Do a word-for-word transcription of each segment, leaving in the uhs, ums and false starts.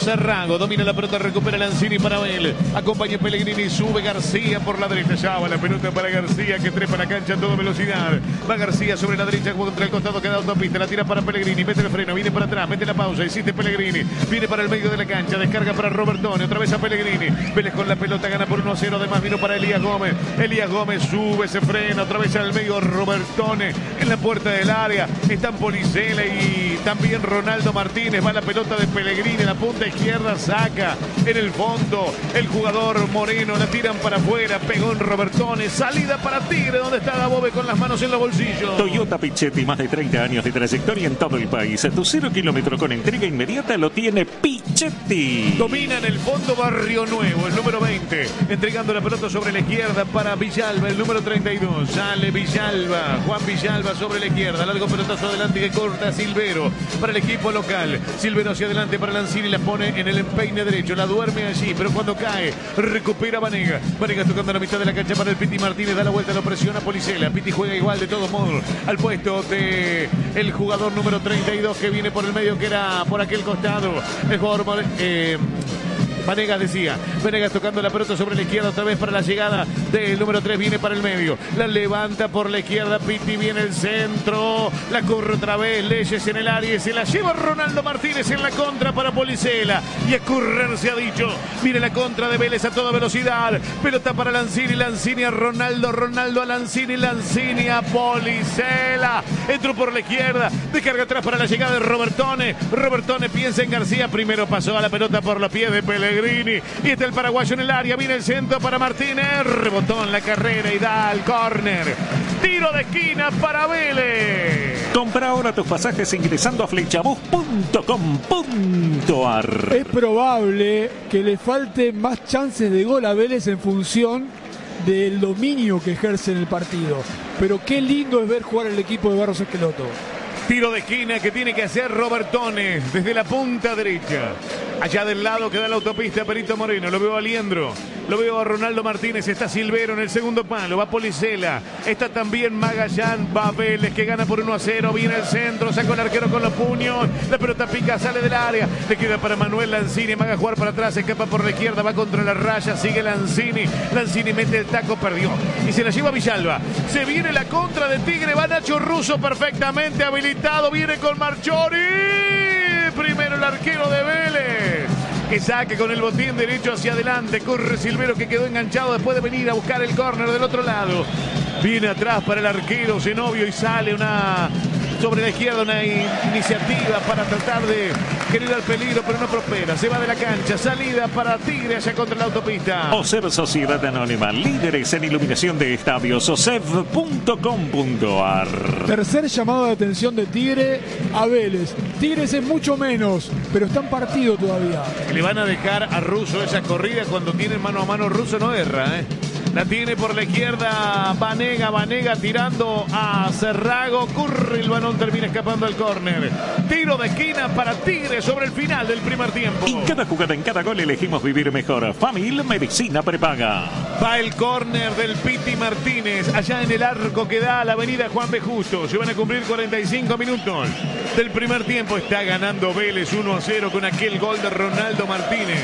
Cerrago, domina la pelota, recupera Lanzini para Abel. Acompaña Pellegrini, sube García por la derecha. Ya va la pelota para García, que trepa la cancha a toda velocidad. Va García sobre la derecha, contra el costado, queda autopista. La tira para Pellegrini, mete el freno, viene para atrás, mete la pausa. Insiste Pellegrini, viene para el medio de la cancha. Descarga para Robertone, otra vez a Pellegrini. Vélez con la pelota, gana por uno a cero. Además vino para Elías Gómez. Elías Gómez sube, se frena, otra vez al medio Robertone. En la puerta del área están Policela y también Ronaldo Martínez. Va la pelota de Pellegrini, la punta izquierda, saca en el fondo el jugador Moreno, la tiran para afuera, pegó en Robertone, salida para Tigre, donde está Dabove con las manos en los bolsillos. Toyota Pichetti, más de treinta años de trayectoria en todo el país. Tu cero kilómetro con entrega inmediata lo tiene Pichetti. Domina en el fondo Barrio Nuevo, el número veinte, entregando la pelota sobre la izquierda para Villalba, el número treinta y dos. Sale Villalba, Juan Villalba sobre la izquierda, largo pelotazo adelante que corta Silvero para el equipo local. Silvero hacia adelante para Lanzini, la pone en el empeine derecho, la duerme allí, pero cuando cae recupera Vanega. Vanega tocando la mitad de la cancha para el Piti Martínez, da la vuelta, lo presiona Policela. Piti juega igual de todos modos al puesto de el jugador número treinta y dos que viene por el medio, que era por aquel costado el jugador eh, Vanegas decía, Vanegas tocando la pelota sobre la izquierda otra vez para la llegada del número tres, viene para el medio, la levanta por la izquierda, Piti viene el centro, la corre otra vez, Leyes en el área y se la lleva Ronaldo Martínez en la contra para Policela, y a correr se ha dicho. Mire la contra de Vélez a toda velocidad, pelota para Lanzini, Lanzini a Ronaldo, Ronaldo a Lanzini, Lanzini a Policela, entró por la izquierda, descarga atrás para la llegada de Robertone, Robertone piensa en García, primero pasó a la pelota por los pies de Pellegrini. Y está el paraguayo en el área, viene el centro para Martínez, rebotó en la carrera y da al córner. Tiro de esquina para Vélez. Compra ahora tus pasajes ingresando a flechabus punto com punto ar. Es probable que le falten más chances de gol a Vélez en función del dominio que ejerce en el partido. Pero qué lindo es ver jugar el equipo de Barros Esqueloto. Tiro de esquina que tiene que hacer Robertone desde la punta derecha. Allá del lado que da la autopista Perito Moreno. Lo veo a Liendro. Lo veo a Ronaldo Martínez. Está Silvero en el segundo palo. Va Policela. Está también Magallán. Va Vélez que gana por uno a cero. Viene el centro. Saca el arquero con los puños. La pelota pica. Sale del área. Le queda para Manuel Lanzini. Maga a jugar para atrás. Escapa por la izquierda. Va contra la raya. Sigue Lanzini. Lanzini mete el taco. Perdió. Y se la lleva Villalba. Se viene la contra de Tigre. Va Nacho Russo perfectamente habilitado. Viene con Marchori. Primero el arquero de Vélez, que saque con el botín derecho hacia adelante. Corre Silvero, que quedó enganchado después de venir a buscar el córner del otro lado. Viene atrás para el arquero Zenobio y sale una sobre la izquierda, una iniciativa para tratar de querer al peligro, pero no prospera. Se va de la cancha, salida para Tigre allá contra la autopista. OSEV Sociedad Anónima, líderes en iluminación de estadios, osev punto com punto ar. Tercer llamado de atención de Tigre a Vélez. Tigres es mucho menos, pero está en partido todavía. Le van a dejar a Russo esa corrida. Cuando tienen mano a mano, Russo no erra, ¿eh? La tiene por la izquierda Vanega, Vanega tirando a Cerrago, corre el balón, termina escapando al córner. Tiro de esquina para Tigre sobre el final del primer tiempo. En cada jugada, en cada gol elegimos vivir mejor. Famil Medicina Prepaga. Va el córner del Piti Martínez, allá en el arco que da a la avenida Juan B. Justo. Se van a cumplir cuarenta y cinco minutos del primer tiempo. Está ganando Vélez uno a cero con aquel gol de Ronaldo Martínez.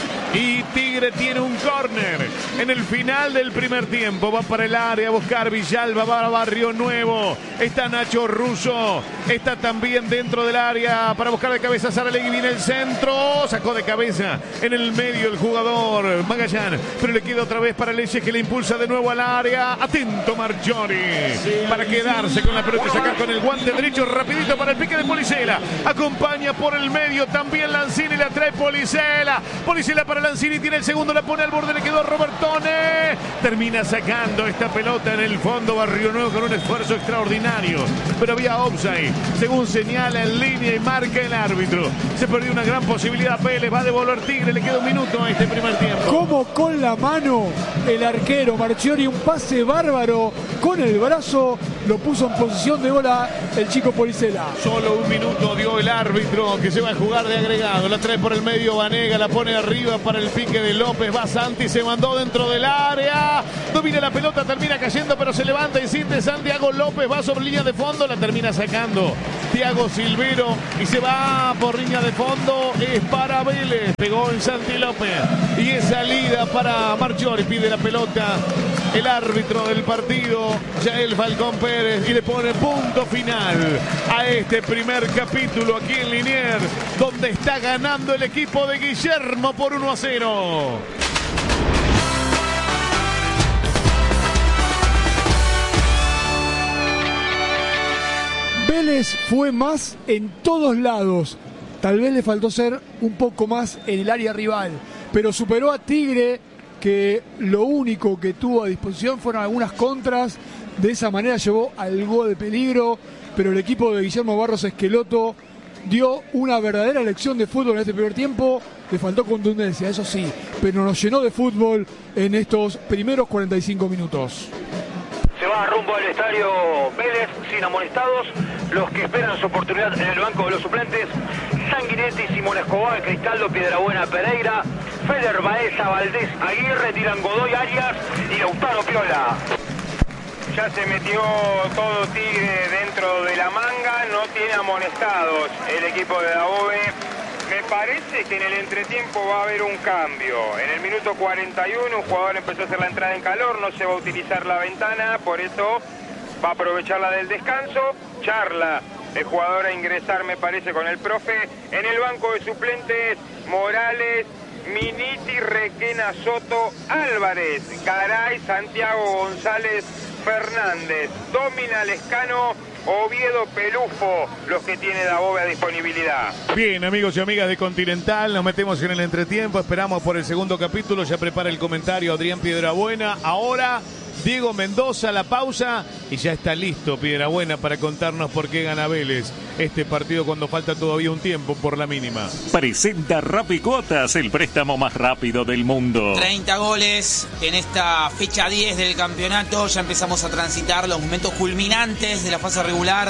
Y Tigre tiene un córner en el final del primer tiempo. Va para el área a buscar Villalba, va a Barrio Nuevo. Está Nacho Russo. Está también dentro del área para buscar de cabeza Saralegui. Viene el centro. Sacó de cabeza en el medio el jugador Magallán. Pero le queda otra vez para Leyes, que le impulsa de nuevo al área. Atento Marchori. Sí, para quedarse con la pelota y sacar con el guante derecho rapidito para el pique de Policela. Acompaña por el medio también Lanzini. La trae Policela. Policela para Lanzini, tiene el segundo, la pone al borde, le quedó Robertone. Termina sacando esta pelota en el fondo Barrio Nuevo con un esfuerzo extraordinario. Pero había offside, según señala en línea y marca el árbitro. Se perdió una gran posibilidad. Vélez va a devolver Tigre, le queda un minuto a este primer tiempo. Como con la mano el arquero Marchiori, un pase bárbaro con el brazo lo puso en posición de gol a el chico Policela. Solo un minuto dio el árbitro, que se va a jugar de agregado. La trae por el medio Vanega, la pone arriba para el pique de López. Va Santi, se mandó dentro del área. Domina la pelota, termina cayendo, pero se levanta, insiste Santiago López. Va sobre línea de fondo, la termina sacando Thiago Silvero y se va por línea de fondo. Es para Vélez. Pegó en Santi López y es salida para Marchiori. Pide la pelota el árbitro del partido, Yael Falcón Pérez, y le pone punto final a este primer capítulo aquí en Liniers, donde está ganando el equipo de Guillermo por uno a cero. Vélez fue más en todos lados. Tal vez le faltó ser un poco más en el área rival, pero superó a Tigre, que lo único que tuvo a disposición fueron algunas contras. De esa manera llevó al gol de peligro, pero el equipo de Guillermo Barros Esqueloto dio una verdadera lección de fútbol en este primer tiempo. Le faltó contundencia, eso sí, pero nos llenó de fútbol en estos primeros cuarenta y cinco minutos. Se va rumbo al estadio Vélez sin amonestados. Los que esperan su oportunidad en el banco de los suplentes: Sanguinetti, Simón Escobar, Cristaldo, Piedrabuena, Pereira, Feder, Baeza, Valdés, Aguirre, Tiran Godoy, Arias y Lautaro Piola. Ya se metió todo Tigre dentro de la manga, no tiene amonestados el equipo de Dabove. Me parece que en el entretiempo va a haber un cambio. En el minuto cuarenta y uno un jugador empezó a hacer la entrada en calor, no se va a utilizar la ventana, por eso va a aprovechar la del descanso. Charla el jugador a ingresar, me parece, con el profe. En el banco de suplentes: Morales, Miniti, Requena, Soto, Álvarez, Garay, Santiago González, Fernández, Domina, Lescano, Oviedo, Pelufo, los que tiene Dabove a disponibilidad. Bien, amigos y amigas de Continental, nos metemos en el entretiempo, esperamos por el segundo capítulo. Ya prepara el comentario Adrián Piedrabuena. Ahora Diego Mendoza, la pausa, y ya está listo Piedrabuena para contarnos por qué gana Vélez este partido cuando falta todavía un tiempo por la mínima. Presenta Rapicuotas, el préstamo más rápido del mundo. treinta goles en esta fecha diez del campeonato. Ya empezamos a transitar los momentos culminantes de la fase regular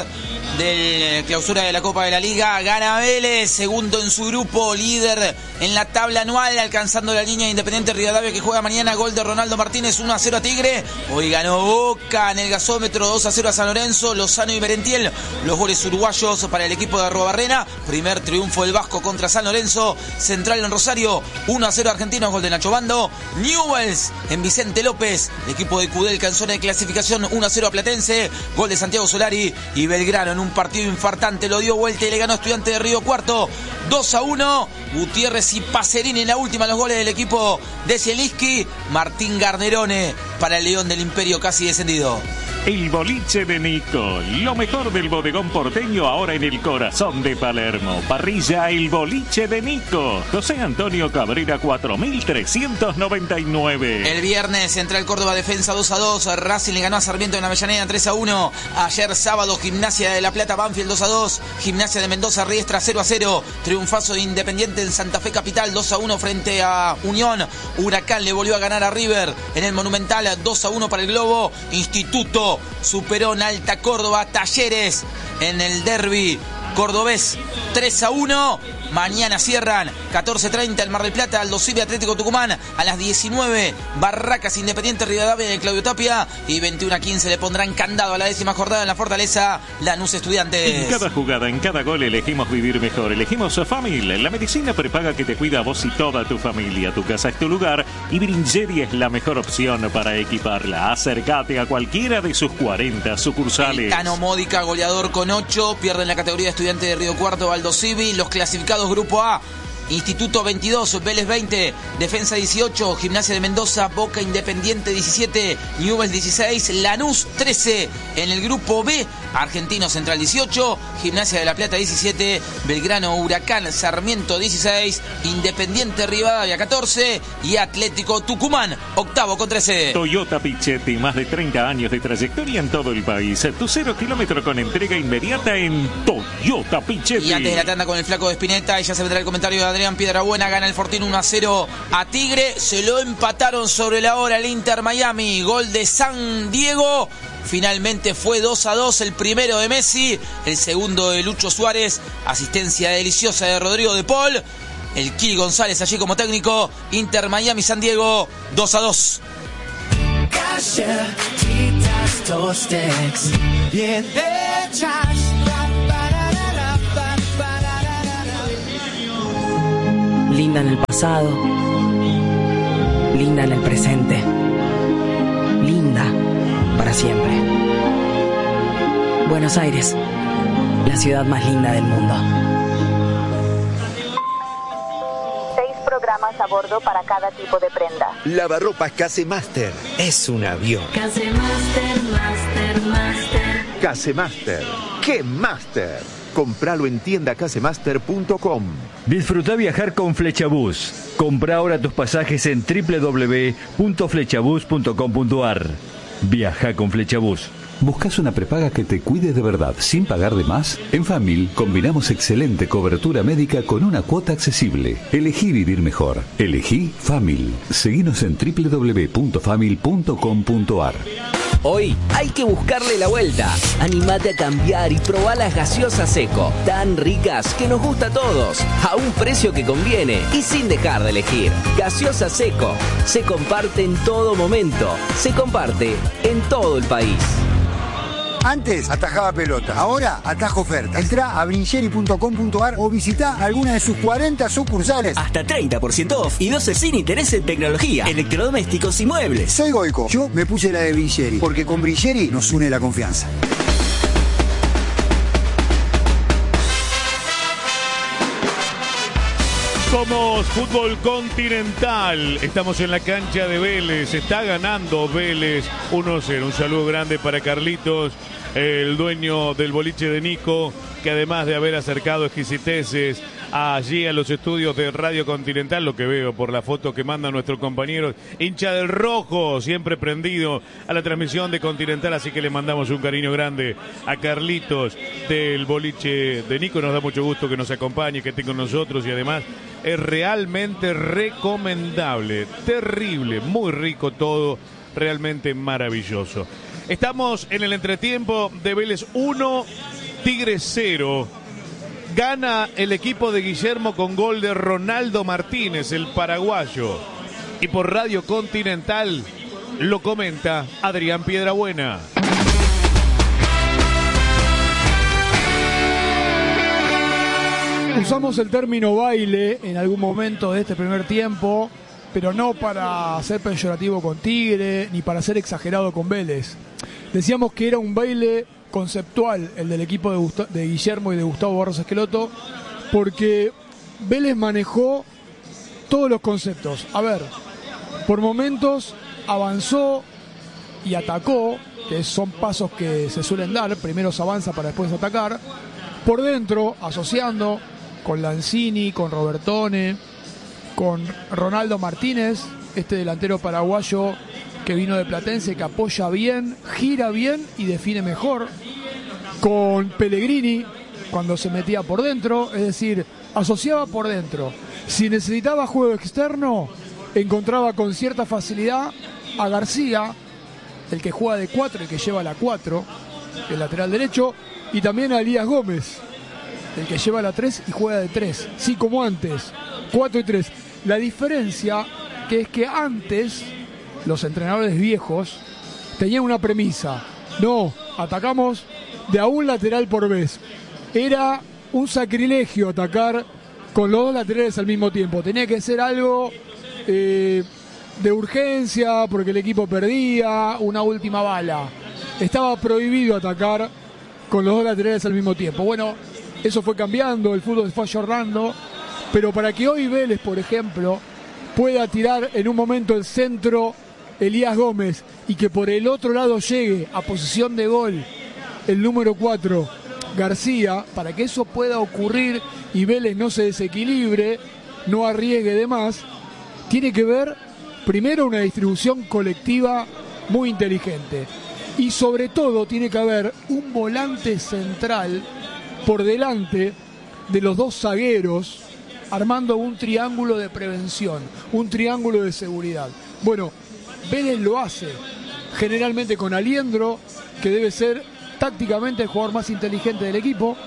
de clausura de la Copa de la Liga. Gana Vélez, segundo en su grupo, líder en la tabla anual, alcanzando la línea de Independiente Rivadavia, que juega mañana. Gol de Ronaldo Martínez, uno a cero a Tigre. Hoy ganó Boca en el gasómetro, dos a cero a San Lorenzo. Lozano y Merentiel, los goles uruguayos para el equipo de Arruabarrena. Primer triunfo del Vasco contra San Lorenzo. Central en Rosario, uno a cero Argentinos, gol de Nacho Bando. Newells en Vicente López, el equipo de Cudel alcanzó en clasificación, uno a cero a Platense, gol de Santiago Solari. Y Belgrano en un partido infartante lo dio vuelta y le ganó Estudiante de Río Cuarto, dos a uno. Gutiérrez y Pacerini en la última, los goles del equipo de Zielinski. Martín Garnerone para el León del Imperio, casi descendido. El boliche de Nico, lo mejor del bodegón porteño ahora en el corazón de Palermo. Parrilla El Boliche de Nico, José Antonio Cabrera cuatro mil trescientos noventa y nueve. El viernes Central Córdoba defensa dos a dos, Racing le ganó a Sarmiento en Avellaneda tres a uno. Ayer sábado Gimnasia de La Plata Banfield dos a dos, Gimnasia de Mendoza Riestra cero a cero, triunfazo de Independiente en Santa Fe Capital dos a uno frente a Unión. Huracán le volvió a ganar a River en el Monumental dos a uno para el Globo. Instituto superó en Alta Córdoba Talleres en el derbi cordobés tres a uno. Mañana cierran catorce treinta el Mar del Plata, Aldo Civi Atlético Tucumán. A las diecinueve Barracas Independiente Rivadavia de Claudio Tapia. Y veintiuno a quince le pondrán candado a la décima jornada en la Fortaleza Lanús Estudiantes. En cada jugada, en cada gol elegimos vivir mejor. Elegimos Famil, la medicina prepaga que te cuida a vos y toda tu familia. Tu casa es tu lugar y Bringeri es la mejor opción para equiparla. Acércate a cualquiera de sus cuarenta sucursales. El Tano Módica, goleador con ocho, pierde en la categoría Estudiante de Río Cuarto Aldo Civi. Los clasificados Grupo A: Instituto veintidós, Vélez veinte, Defensa dieciocho, Gimnasia de Mendoza, Boca Independiente diecisiete, Newell's dieciséis, Lanús trece. En el Grupo B, Argentino Central dieciocho, Gimnasia de La Plata diecisiete, Belgrano Huracán Sarmiento dieciséis, Independiente Rivadavia catorce y Atlético Tucumán octavo con trece. Toyota Pichetti, más de treinta años de trayectoria en todo el país. Tu cero kilómetro con entrega inmediata en Toyota Pichetti. Y antes de la tanda con el flaco de Spinetta, y ya se vendrá el comentario de Adrián Piedrabuena. Gana el Fortín uno a cero a Tigre. Se lo empataron sobre la hora el Inter Miami. Gol de San Diego. Finalmente fue dos a dos, el primero de Messi, el segundo de Lucho Suárez, asistencia deliciosa de Rodrigo de Paul, el Kili González allí como técnico. Inter Miami San Diego, dos a dos. Bien hechas. Linda en el pasado, linda en el presente, linda para siempre. Buenos Aires, la ciudad más linda del mundo. Seis programas a bordo para cada tipo de prenda. Lavarropas Casemaster es un avión. Casemaster, Master, Master. Casemaster, ¡qué Master! Compralo en tienda casemaster punto com. Disfruta viajar con Flechabús. Compra ahora tus pasajes en doble u doble u doble u punto flechabús punto com punto a r. Viaja con Flechabús. ¿Buscas una prepaga que te cuide de verdad sin pagar de más? En Famil combinamos excelente cobertura médica con una cuota accesible. Elegí vivir mejor. Elegí Famil. Seguinos en doble u doble u doble u punto famil punto com punto a r. Hoy hay que buscarle la vuelta. Animate a cambiar y probá las gaseosas Seco, tan ricas que nos gusta a todos, a un precio que conviene y sin dejar de elegir. Gaseosa Seco, se comparte en todo momento, se comparte en todo el país. Antes atajaba pelota, ahora atajo ofertas. Entrá a brincheri punto com punto a r o visitá alguna de sus cuarenta sucursales. Hasta treinta por ciento off y doce sin interés en tecnología, electrodomésticos y muebles. Soy Goico, yo me puse la de Brincheri, porque con Brincheri nos une la confianza. Somos Fútbol Continental, estamos en la cancha de Vélez, está ganando Vélez uno cero. Un saludo grande para Carlitos, el dueño del boliche de Nico, que además de haber acercado exquisiteces allí a los estudios de Radio Continental, lo que veo por la foto que mandan nuestros compañeros, hincha del rojo, siempre prendido a la transmisión de Continental, así que le mandamos un cariño grande a Carlitos del boliche de Nico. Nos da mucho gusto que nos acompañe, que esté con nosotros, y además es realmente recomendable, terrible, muy rico todo, realmente maravilloso. Estamos en el entretiempo de Vélez uno, Tigre cero. Gana el equipo de Guillermo con gol de Ronaldo Martínez, el paraguayo. Y por Radio Continental lo comenta Adrián Piedrabuena. Usamos el término baile en algún momento de este primer tiempo, pero no para ser peyorativo con Tigre, ni para ser exagerado con Vélez. Decíamos que era un baile conceptual el del equipo de, Gust- de Guillermo y de Gustavo Barros Esqueloto, porque Vélez manejó todos los conceptos. A ver, por momentos avanzó y atacó, que son pasos que se suelen dar, primero se avanza para después atacar, por dentro, asociando con Lanzini, con Robertone, con Ronaldo Martínez, este delantero paraguayo que vino de Platense, que apoya bien, gira bien y define mejor, con Pellegrini cuando se metía por dentro, es decir, asociaba por dentro. Si necesitaba juego externo, encontraba con cierta facilidad a García, el que juega de cuatro, el que lleva la cuatro, el lateral derecho, y también a Elías Gómez, el que lleva la tres y juega de tres, sí, como antes, cuatro y tres. La diferencia que es que antes los entrenadores viejos tenían una premisa: no, atacamos de a un lateral por vez. Era un sacrilegio atacar con los dos laterales al mismo tiempo. Tenía que ser algo eh, de urgencia, porque el equipo perdía, una última bala. Estaba prohibido atacar con los dos laterales al mismo tiempo. Bueno, eso fue cambiando, el fútbol se fue ayornando, pero para que hoy Vélez, por ejemplo, pueda tirar en un momento el centro Elías Gómez y que por el otro lado llegue a posición de gol el número cuatro García, para que eso pueda ocurrir y Vélez no se desequilibre, no arriesgue de más, tiene que ver primero una distribución colectiva muy inteligente, y sobre todo tiene que haber un volante central por delante de los dos zagueros, armando un triángulo de prevención, un triángulo de seguridad. Bueno, Vélez lo hace, generalmente con Aliendro, que debe ser tácticamente el jugador más inteligente del equipo.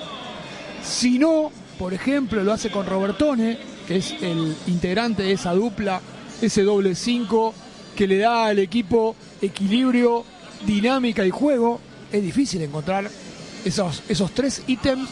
Si no, por ejemplo, lo hace con Robertone, que es el integrante de esa dupla, ese doble cinco que le da al equipo equilibrio, dinámica y juego. Es difícil encontrar esos, esos tres ítems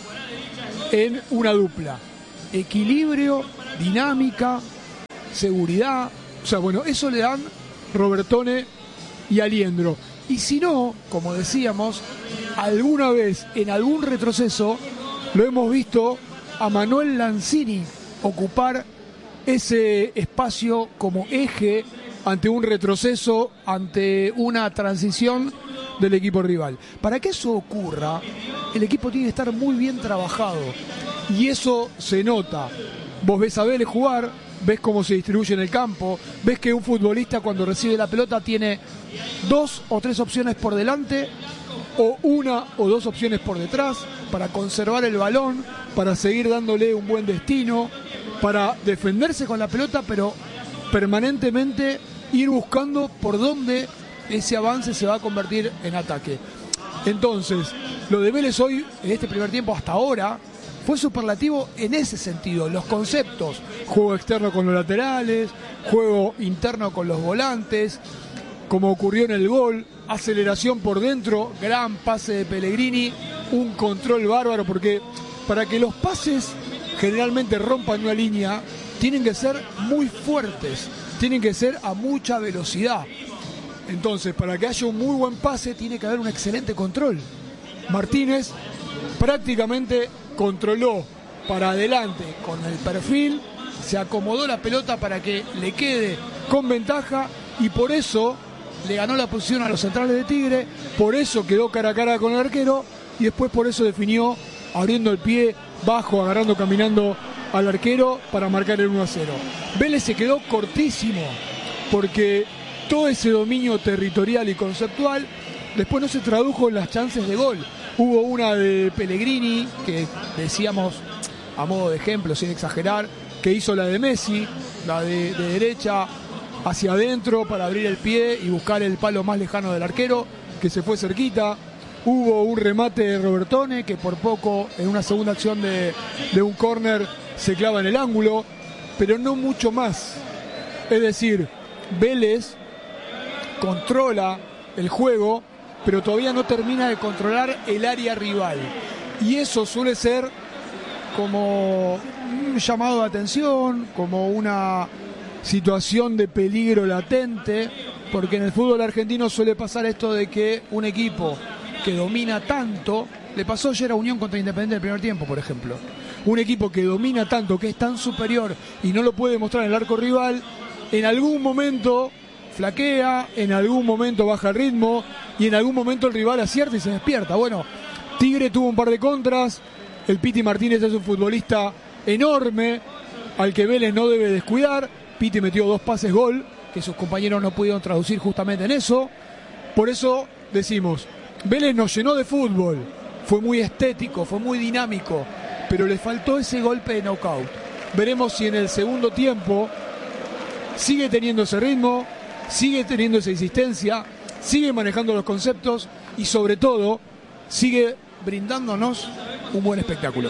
en una dupla: equilibrio, dinámica, seguridad. O sea, bueno, eso le dan Robertone y Aliendro. Y si no, como decíamos, alguna vez en algún retroceso lo hemos visto a Manuel Lanzini ocupar ese espacio como eje ante un retroceso, ante una transición del equipo rival. Para que eso ocurra, el equipo tiene que estar muy bien trabajado, y eso se nota. Vos ves a Vélez jugar, ves cómo se distribuye en el campo, ves que un futbolista cuando recibe la pelota tiene dos o tres opciones por delante, o una o dos opciones por detrás, para conservar el balón, para seguir dándole un buen destino, para defenderse con la pelota, pero permanentemente ir buscando por dónde ese avance se va a convertir en ataque. Entonces, lo de Vélez hoy, en este primer tiempo hasta ahora, fue superlativo en ese sentido. Los conceptos: juego externo con los laterales, juego interno con los volantes, como ocurrió en el gol, aceleración por dentro, gran pase de Pellegrini, un control bárbaro, porque para que los pases generalmente rompan una línea, tienen que ser muy fuertes, tienen que ser a mucha velocidad. Entonces, para que haya un muy buen pase, tiene que haber un excelente control. Martínez prácticamente controló para adelante con el perfil, se acomodó la pelota para que le quede con ventaja, y por eso le ganó la posición a los centrales de Tigre, por eso quedó cara a cara con el arquero, y después por eso definió abriendo el pie bajo, agarrando, caminando al arquero para marcar el uno a cero. Vélez se quedó cortísimo, porque todo ese dominio territorial y conceptual después no se tradujo en las chances de gol. Hubo una de Pellegrini, que decíamos a modo de ejemplo, sin exagerar, que hizo la de Messi, la de, de derecha hacia adentro para abrir el pie y buscar el palo más lejano del arquero, que se fue cerquita. Hubo un remate de Robertone, que por poco en una segunda acción de, de un córner se clava en el ángulo, pero no mucho más. Es decir, Vélez controla el juego, pero todavía no termina de controlar el área rival, y eso suele ser como un llamado de atención, como una situación de peligro latente, porque en el fútbol argentino suele pasar esto de que un equipo que domina tanto, le pasó ayer a Unión contra Independiente el primer tiempo, por ejemplo, un equipo que domina tanto, que es tan superior y no lo puede mostrar en el arco rival, en algún momento flaquea, en algún momento baja el ritmo, y en algún momento el rival acierta y se despierta. Bueno, Tigre tuvo un par de contras, el Piti Martínez es un futbolista enorme, al que Vélez no debe descuidar. Piti metió dos pases gol, que sus compañeros no pudieron traducir justamente en eso. Por eso decimos, Vélez nos llenó de fútbol, fue muy estético, fue muy dinámico, pero le faltó ese golpe de knockout. Veremos si en el segundo tiempo sigue teniendo ese ritmo, sigue teniendo esa insistencia, sigue manejando los conceptos y sobre todo sigue brindándonos un buen espectáculo.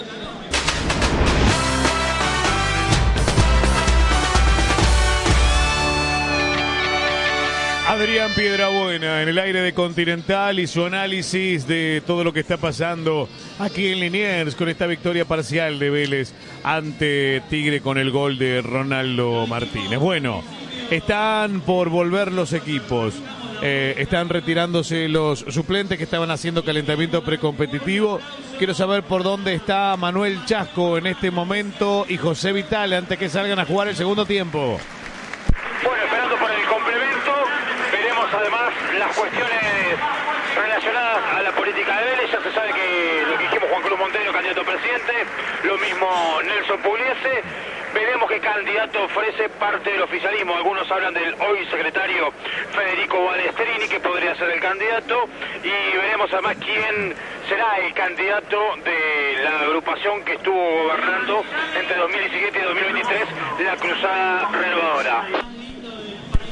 Adrián Piedrabuena en el aire de Continental y su análisis de todo lo que está pasando aquí en Liniers con esta victoria parcial de Vélez ante Tigre con el gol de Ronaldo Martínez. Bueno, están por volver los equipos, eh, están retirándose los suplentes que estaban haciendo calentamiento precompetitivo. Quiero saber por dónde está Manuel Chasco en este momento y José Vital antes que salgan a jugar el segundo tiempo. Bueno, esperando por el complemento, veremos además las cuestiones relacionadas a la política de Vélez. Ya se sabe que lo que dijimos, Juan Cruz Montero, candidato a presidente, lo mismo Nelson Pugliese. Veremos qué candidato ofrece parte del oficialismo. Algunos hablan del hoy secretario Federico Balestrini, que podría ser el candidato, y veremos además quién será el candidato de la agrupación que estuvo gobernando entre dos mil diecisiete y dos mil veintitrés, la Cruzada Renovadora.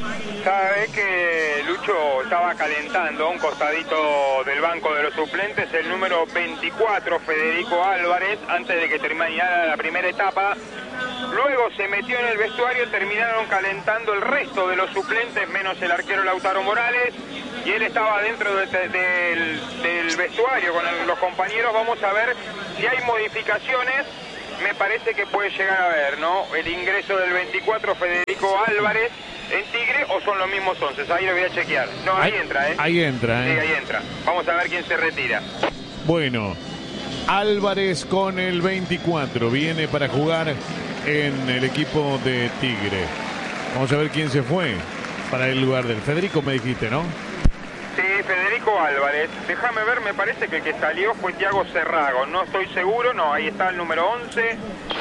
Sabe que Lucho estaba calentando a un costadito del banco de los suplentes el número veinticuatro, Federico Álvarez, antes de que terminara la primera etapa. Luego se metió en el vestuario, terminaron calentando el resto de los suplentes, menos el arquero Lautaro Morales, y él estaba dentro de, de, del, del vestuario con el, los compañeros. Vamos a ver si hay modificaciones. Me parece que puede llegar a ver, ¿no? El ingreso del veinticuatro, Federico Álvarez, en Tigre, o son los mismos once. Ahí lo voy a chequear. No, ahí, ahí entra, ¿eh? Ahí entra, ¿eh? Sí, ahí entra. Vamos a ver quién se retira. Bueno, Álvarez con el veinticuatro viene para jugar en el equipo de Tigre. Vamos a ver quién se fue para el lugar del Federico, me dijiste, ¿no? Sí, Federico Álvarez. Déjame ver, me parece que el que salió fue Thiago Cerrago. No estoy seguro, no, ahí está el número once.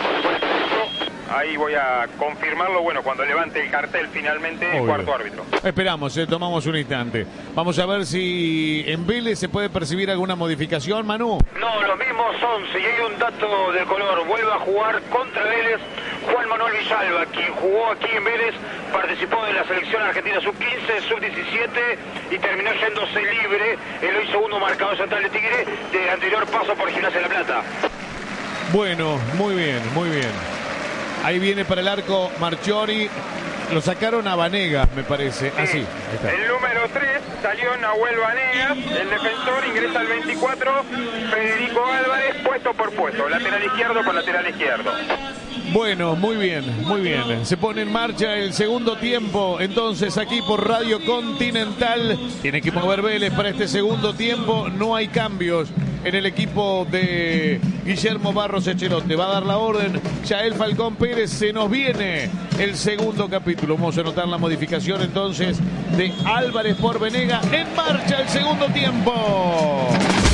Ahí voy a confirmarlo, bueno, cuando levante el cartel finalmente el cuarto árbitro. Esperamos, eh, tomamos un instante. Vamos a ver si en Vélez se puede percibir alguna modificación, Manu. No, los mismos once. Y hay un dato de color. Vuelve a jugar contra Vélez Juan Manuel Villalba, quien jugó aquí en Vélez, participó de la selección argentina sub quince, sub diecisiete y terminó yéndose libre el hoy segundo marcador central de Tigre de anterior paso por Gimnasia de La Plata. Bueno, muy bien, muy bien. Ahí viene para el arco Marchiori. Lo sacaron a Vanega, me parece. Sí. Así. Ah, el número tres salió Nahuel Vanega, el defensor, ingresa al veinticuatro, Federico Álvarez, puesto por puesto, lateral izquierdo por lateral izquierdo. Bueno, muy bien, muy bien. Se pone en marcha el segundo tiempo. Entonces aquí por Radio Continental tiene que mover Vélez para este segundo tiempo. No hay cambios en el equipo de Guillermo Barros Echelote. Va a dar la orden Yael Falcón Pérez. Se nos viene el segundo capítulo. Vamos a notar la modificación entonces de Álvarez por Vanega. En marcha el segundo tiempo.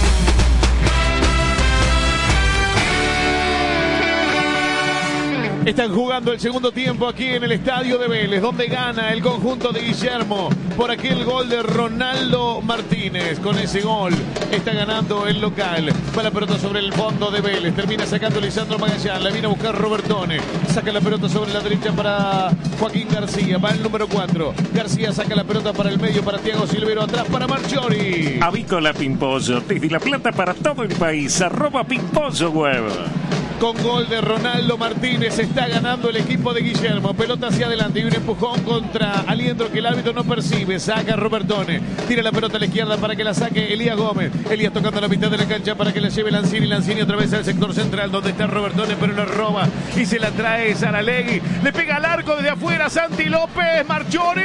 Están jugando el segundo tiempo aquí en el estadio de Vélez, donde gana el conjunto de Guillermo por aquel gol de Ronaldo Martínez. Con ese gol está ganando el local. Va la pelota sobre el fondo de Vélez. Termina sacando Lisandro Magallán. La viene a buscar Robertone. Saca la pelota sobre la derecha para Joaquín García. Va el número cuatro. García saca la pelota para el medio para Thiago Silvero. Atrás para Marchiori. Avícola Pimpollo. Desde La Plata para todo el país. Arroba Pimpollo Web. Con gol de Ronaldo Martínez está ganando el equipo de Guillermo. Pelota hacia adelante y un empujón contra Aliendro que el árbitro no percibe. Saca Robertone. Tira la pelota a la izquierda para que la saque Elías Gómez. Elías tocando la mitad de la cancha para que la lleve Lanzini. Lanzini otra vez al sector central donde está Robertone, pero la roba y se la trae Saralegui. Le pega al arco desde afuera Santi López. Marchiori.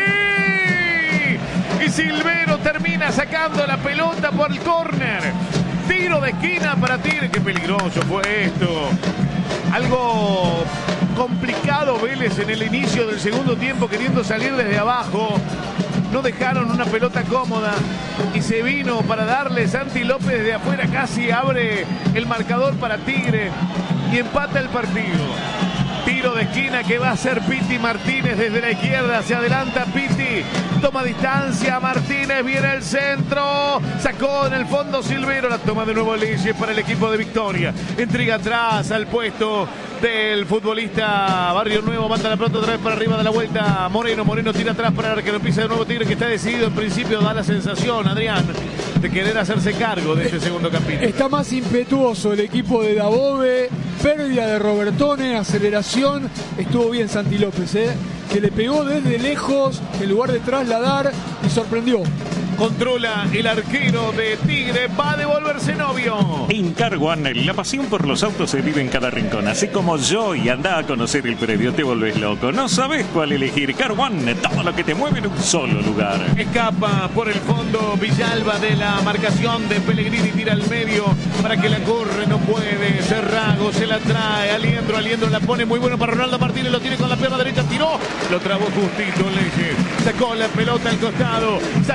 Y Silvero termina sacando la pelota por el córner. Tiro de esquina para Tigre. Qué peligroso fue esto. Algo complicado Vélez en el inicio del segundo tiempo, queriendo salir desde abajo. No dejaron una pelota cómoda y se vino para darle Santi López desde afuera. Casi abre el marcador para Tigre y empata el partido. Tiro de esquina que va a hacer Piti Martínez desde la izquierda. Se adelanta Piti. Toma distancia Martínez. Viene el centro. Sacó en el fondo Silvero. La toma de nuevo Leyes para el equipo de Victoria. Entrega atrás al puesto del futbolista Barrio Nuevo. Manda la pelota otra vez para arriba de la vuelta. Moreno. Moreno tira atrás para que lo empiece de nuevo Tigre, que está decidido. En principio da la sensación, Adrián, de querer hacerse cargo de este segundo capítulo. Está más impetuoso el equipo de Dabove. Pérdida de Robertone, aceleración. Estuvo bien Santi López, ¿eh? Que le pegó desde lejos en lugar de trasladar y sorprendió. Controla el arquero de Tigre. Va a devolverse Novio. En Carguán, la pasión por los autos se vive en cada rincón. Así como yo, y anda a conocer el predio, te volvés loco. No sabes cuál elegir. Carguán, todo lo que te mueve en un solo lugar. Escapa por el fondo Villalba de la marcación de Pellegrini. Tira al medio para que la corre. No puede. Cerrago se la trae. Aliendro. Aliendro la pone muy bueno para Ronaldo Martínez. Lo tiene con la pierna derecha. Tiró. Lo trabó justito Leyes. Sacó la pelota al costado. Salida para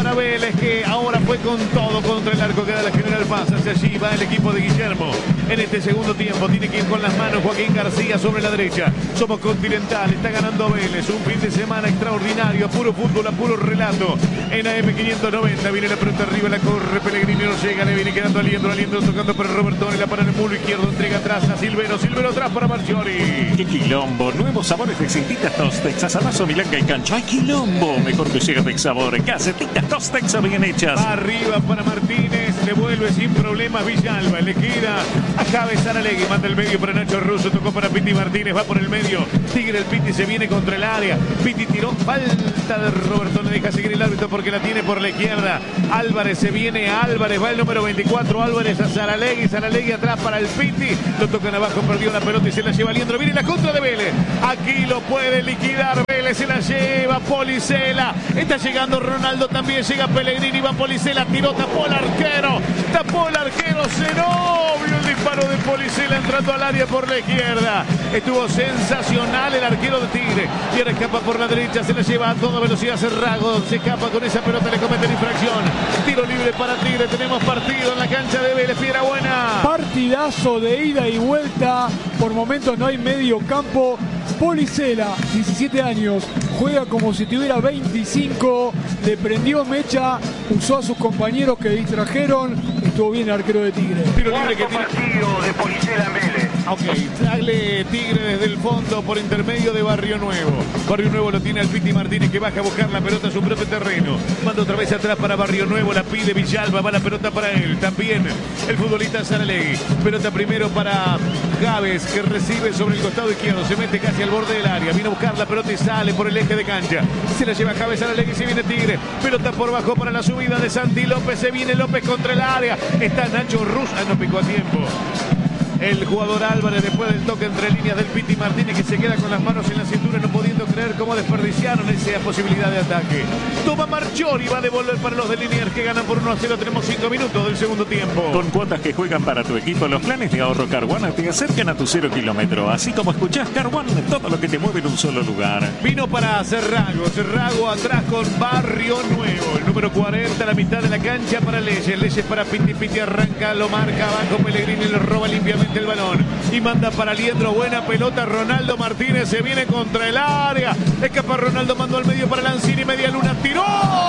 para Vélez, que ahora fue con todo contra el arco que da la General Paz. Hacia allí va el equipo de Guillermo. En este segundo tiempo tiene que ir con las manos Joaquín García sobre la derecha. Somos Continental, está ganando Vélez. Un fin de semana extraordinario, a puro fútbol, a puro relato. En A M quinientos noventa viene la pelota arriba, la corre Pellegrini, no llega, le viene quedando Aliendro, Aliendro tocando para Robertone, la para en el muro izquierdo, entrega atrás a Silvero, Silvero atrás para Marchiori. ¡Qué quilombo! Nuevos sabores de Gacetitas Tostex, asadazo, milanga y cancha. ¡Ay, quilombo! Mejor que llega de sabor. Gacetitas Tostex bien hechas. Va arriba para Martínez, devuelve sin problemas Villalba, le queda a Javes Saralegui, manda el medio para Nacho Russo, tocó para Piti Martínez, va por el medio, Tigre el Piti se viene contra el área, Piti tiró, falta de Robertone, deja seguir el árbitro porque la tiene por la izquierda, Álvarez se viene, Álvarez va el número veinticuatro, Álvarez a Saralegui, Saralegui atrás para el Piti, lo tocan abajo, perdió la pelota y se la lleva Aliendro, viene la contra de Vélez, aquí lo puede liquidar Vélez, se la lleva Policela, está llegando Ronaldo, también llega Pellegrini, va Policela, tiró, tapó el arquero, tapó el arquero, Zenobio, el disparo de Policela entrando al área por la izquierda, estuvo sensacional el arquero de Tigre, y ahora escapa por la derecha, se la lleva a toda velocidad Cerrago, se escapa con esa pelota, le cometen infracción, tiro libre para Tigre, tenemos partido en la cancha de Vélez, Piedrabuena. Partidazo de ida y vuelta, por momentos no hay medio campo. Policela, diecisiete años, juega como si tuviera veinticinco, le prendió mecha, usó a sus compañeros que distrajeron, estuvo bien el arquero de Tigre. Tiro libre que tiene partido de Policela en Vélez. Ok, sale Tigre desde el fondo por intermedio de Barrio Nuevo. Barrio Nuevo lo tiene al Piti Martínez que baja a buscar la pelota a su propio terreno. Manda otra vez atrás para Barrio Nuevo, la pide Villalba, va la pelota para él. También el futbolista Saralegui. Pelota primero para Javes que recibe sobre el costado izquierdo, se mete casi al borde del área. Viene a buscar la pelota y sale por el eje de cancha. Se la lleva Javes Saralegui, se viene Tigre. Pelota por bajo para la subida de Santi López, se viene López contra el área. Está Nacho Russo, ah, no picó a tiempo. El jugador Álvarez después del toque entre líneas del Piti Martínez que se queda con las manos en la cintura no pudiendo creer cómo desperdiciaron esa posibilidad de ataque. Toma Marchiori, va a devolver para los de Liniers que ganan por uno a cero. Tenemos cinco minutos del segundo tiempo. Con cuotas que juegan para tu equipo, los planes de ahorro Car One te acercan a tu cero kilómetro. Así como escuchás Car One, todo lo que te mueve en un solo lugar. Vino para Cerrago, Cerrago atrás con Barrio Nuevo. El número cuarenta, la mitad de la cancha para Leyes. Leyes para Piti, Piti arranca, lo marca abajo Pellegrini, lo roba limpiamente el balón y manda para Aliendro, buena pelota, Ronaldo Martínez se viene contra el área, escapa Ronaldo, mandó al medio para Lanzini, media luna, tiró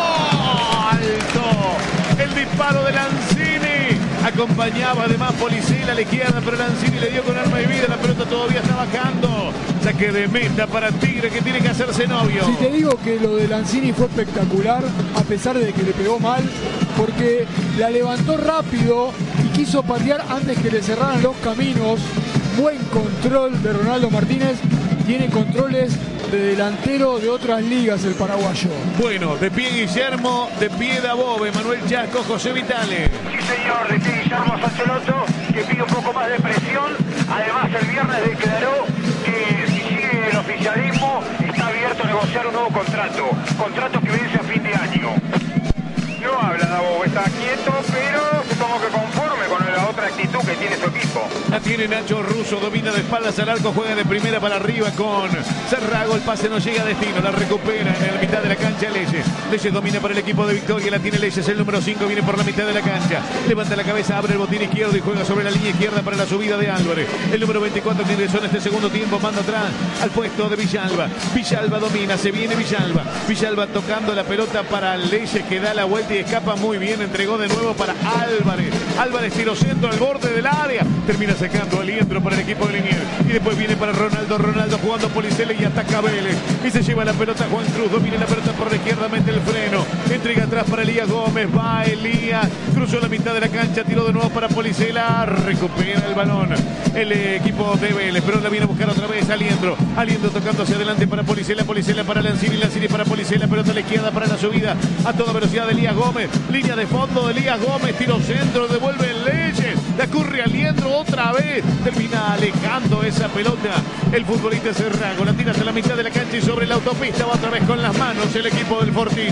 alto, el disparo de Lanzini, acompañaba además Policela a la izquierda, pero Lanzini le dio con arma y vida, la pelota todavía está bajando, saque de meta para Tigre que tiene que hacerse novio. Si te digo que lo de Lanzini fue espectacular, a pesar de que le pegó mal, porque la levantó rápido y quiso patear antes que le cerraran los caminos. Buen control de Ronaldo Martínez, tiene controles de delantero de otras ligas el paraguayo. Bueno, de pie Guillermo, de pie Dabove, Manuel Chasco, José Vitale. Sí señor, de pie Guillermo Sancelotto, que pide un poco más de presión. Además el viernes declaró que si sigue el oficialismo está abierto a negociar un nuevo contrato. Contrato que vence a fin de año. No habla Dabove, está quieto, pero supongo que conforme con la otra actitud que tiene su equipo. La tiene Nacho Russo, domina de espaldas al arco, juega de primera para arriba con Cerrago, el pase no llega a destino, la recupera en la mitad de la cancha Leyes. Leyes domina para el equipo de Victoria, la tiene Leyes, el número cinco viene por la mitad de la cancha, levanta la cabeza, abre el botín izquierdo y juega sobre la línea izquierda para la subida de Álvarez. El número veinticuatro que ingresó en este segundo tiempo, manda atrás al puesto de Villalba. Villalba domina, se viene Villalba. Villalba tocando la pelota para Leyes que da la vuelta y escapa muy bien, entregó de nuevo para Álvarez. Álvarez tiro centro al borde del área, termina sacando Aliendro para el equipo de Liniers y después viene para Ronaldo, Ronaldo jugando Policela y ataca Vélez y se lleva la pelota Juan Cruz, domina la pelota por la izquierda, mete el freno, entrega atrás para Elías Gómez, va Elías, cruzó la mitad de la cancha, tiró de nuevo para Policela, recupera el balón el equipo de Vélez, pero la viene a buscar otra vez Aliendro, Aliendro tocando hacia adelante para Policela, Policela para Lanzini, Lanzini para Policela, pelota a la izquierda para la subida a toda velocidad de Elías Gómez, línea de fondo de Elías Gómez, tiro centro, devuelve Leyes, la curre Aliendro otra vez, termina alejando esa pelota el futbolista Cerrago, la tira hasta la mitad de la cancha y sobre la autopista va otra vez con las manos el equipo del Fortín.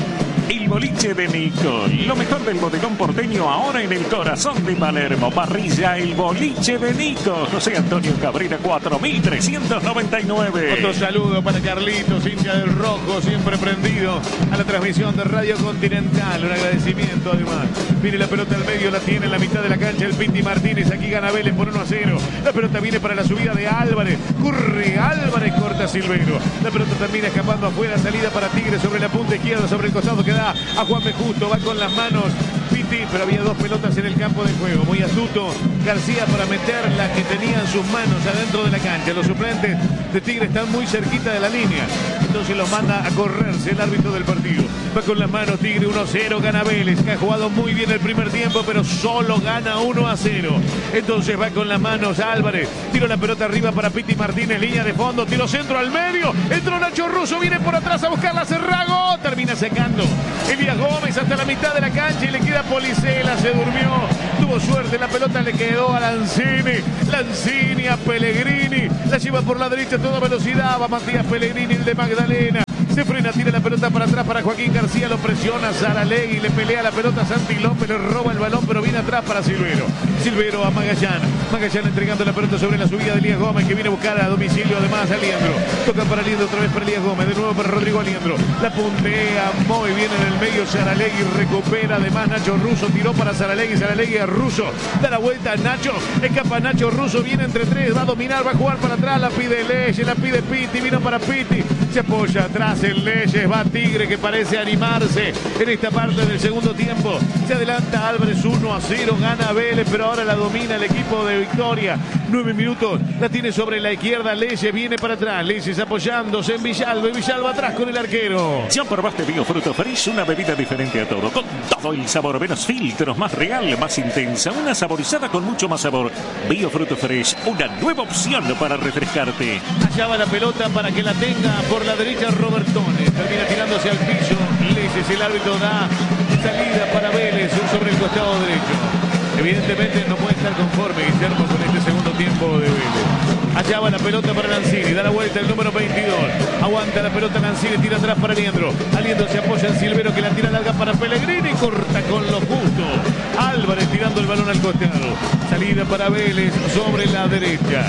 El boliche de Nico, lo mejor del bodegón porteño ahora en el corazón de Palermo. Parrilla El Boliche de Nico, José Antonio Cabrera cuatro mil trescientos noventa y nueve. Otro saludo para Carlitos, hincha del Rojo, siempre prendido a la transmisión de Radio Continental. Un agradecimiento además. Viene la pelota al medio, la tiene en la mitad de la cancha el Piti Martínez. Aquí gana Vélez por uno a cero. La pelota viene para la subida de Álvarez. Curre Álvarez, corta Silvero. La pelota termina escapando afuera. Salida para Tigre sobre la punta izquierda, sobre el costado que da a Juan B. Justo. Va con las manos Piti, pero había dos pelotas en el campo de juego. Muy astuto García para meter la que tenía en sus manos adentro de la cancha. Los suplentes de Tigre están muy cerquita de la línea. Entonces los manda a correrse el árbitro del partido. Va con las manos Tigre, uno a cero, gana Vélez, que ha jugado muy bien el primer tiempo, pero solo gana uno a cero. Entonces va con las manos Álvarez, tiro la pelota arriba para Piti Martínez, línea de fondo, tiro centro al medio, entró Nacho Russo, viene por atrás a buscarla, Cerrago, termina secando Elías Gómez hasta la mitad de la cancha y le queda Policela, se durmió, tuvo suerte, la pelota le quedó a Lanzini, Lanzini a Pellegrini, la lleva por la derecha a toda velocidad, va Matías Pellegrini, el de Magdalena. Se frena, tira la pelota para atrás para Joaquín García, lo presiona Saralegui, le pelea la pelota a Santi López, le roba el balón, pero viene atrás para Silvero. Silvero a Magallán, Magallán entregando la pelota sobre la subida de Elías Gómez, que viene a buscar a domicilio además a Aliendro. Toca para Aliendro, otra vez para Elías Gómez, de nuevo para Rodrigo Aliendro. La puntea muy bien en el medio, Saralegui recupera, además Nacho Russo, tiró para Saralegui, Saralegui a Russo, da la vuelta a Nacho, escapa Nacho Russo, viene entre tres, va a dominar, va a jugar para atrás, la pide Leyes, la pide Piti, vino para Piti, se apoya atrás en Leyes, va Tigre que parece animarse en esta parte del segundo tiempo. Se adelanta Álvarez uno a cero, gana Vélez, pero ahora la domina el equipo de Victoria. Nueve minutos, la tiene sobre la izquierda Leyes, viene para atrás, Leyes apoyándose en Villalba y Villalba atrás con el arquero. Ya probaste Biofruto Fresh, una bebida diferente a todo, con todo el sabor, menos filtros, más real, más intensa, una saborizada con mucho más sabor. Biofruto Fresh, una nueva opción para refrescarte. Allá va la pelota para que la tenga por la derecha Robertone. Termina tirándose al piso. Leyes, el árbitro da salida para Vélez sobre el costado derecho. Evidentemente no puede estar conforme Guillermo con este segundo tiempo de Vélez. Allá va la pelota para Lanzini, da la vuelta el número veintidós. Aguanta la pelota Lanzini, tira atrás para Aliendro. Aliendro se apoya en Silvero que la tira larga para Pellegrini, corta con lo justo. Álvarez tirando el balón al costado. Salida para Vélez sobre la derecha.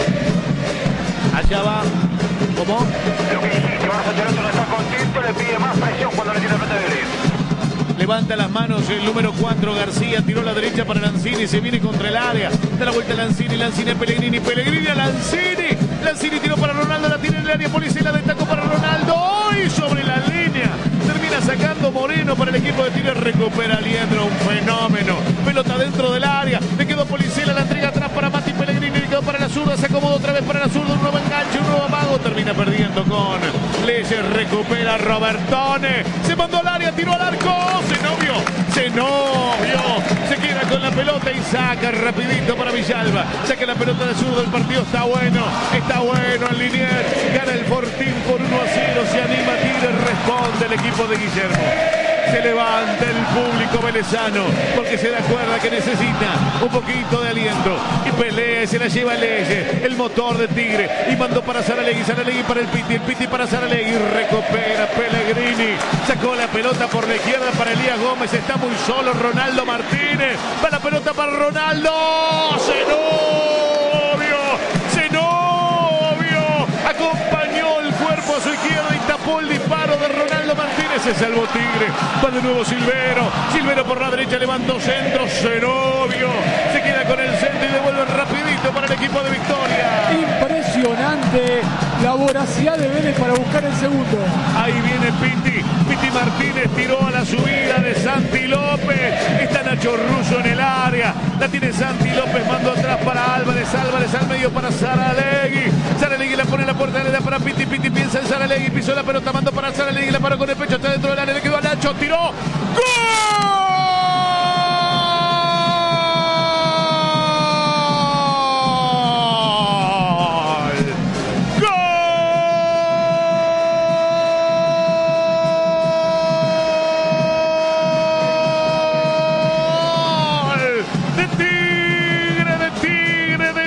Allá va. ¿Cómo? Lo que dijiste, Barça Ancelotti no está contento, le pide más presión cuando le tiene la pelota de Vélez. Levanta las manos el número cuatro García, tiró a la derecha para Lanzini, se viene contra el área, da la vuelta a Lanzini, Lanzini a Pellegrini, Pellegrini a Lanzini, Lanzini tiró para Ronaldo, la tiene en el área, Policía la destacó para Ronaldo, hoy sobre la línea, termina sacando Moreno para el equipo de Tigre, recupera Aliendro, un fenómeno, pelota dentro del área, le quedó Policía, la entrega atrás para Mati Pellegrini, le quedó para la zurda, se acomodó otra vez para la zurda, un nuevo enganche, un nuevo amago, termina perdiendo con Leyes, recupera Robertone, se mandó al área, tiró al arco, Zenobio, Zenobio, se queda con la pelota y saca rapidito para Villalba, saca la pelota de zurdo, el partido está bueno, está bueno en Liniers, gana el Fortín por uno a cero, se anima Tigre, responde el equipo de Guillermo. Se levanta el público velezano porque se da cuenta que necesita un poquito de aliento y pelea y se la lleva Leyes, el motor de Tigre, y mandó para Saralegui, Saralegui para el Piti, el Piti para Saralegui, recupera Pellegrini, sacó la pelota por la izquierda para Elías Gómez, está muy solo Ronaldo Martínez, va la pelota para Ronaldo, Zenobio, Zenobio, acompañó el cuerpo a su izquierda y tapó el disparo de Ronaldo Martínez, se salvó Tigre, va de nuevo Silvero, Silvero por la derecha, levantó centro, Zenobio, se queda con el centro y devuelve rapidito para el equipo de Victoria. Impresionante la voracidad de Vélez para buscar el segundo. Ahí viene Piti, Piti Martínez tiró a la subida de Santi López, está Nacho Russo en el área, la tiene Santi López, mandó atrás para Álvarez, Álvarez al medio para Saralegui, Saralegui la pone en la puerta, le da para Piti, Piti piensa en Saralegui, pisó la pelota, mandó para Saralegui, la paró con el pecho, está dentro del área, le quedó a Nacho, tiró, ¡gol!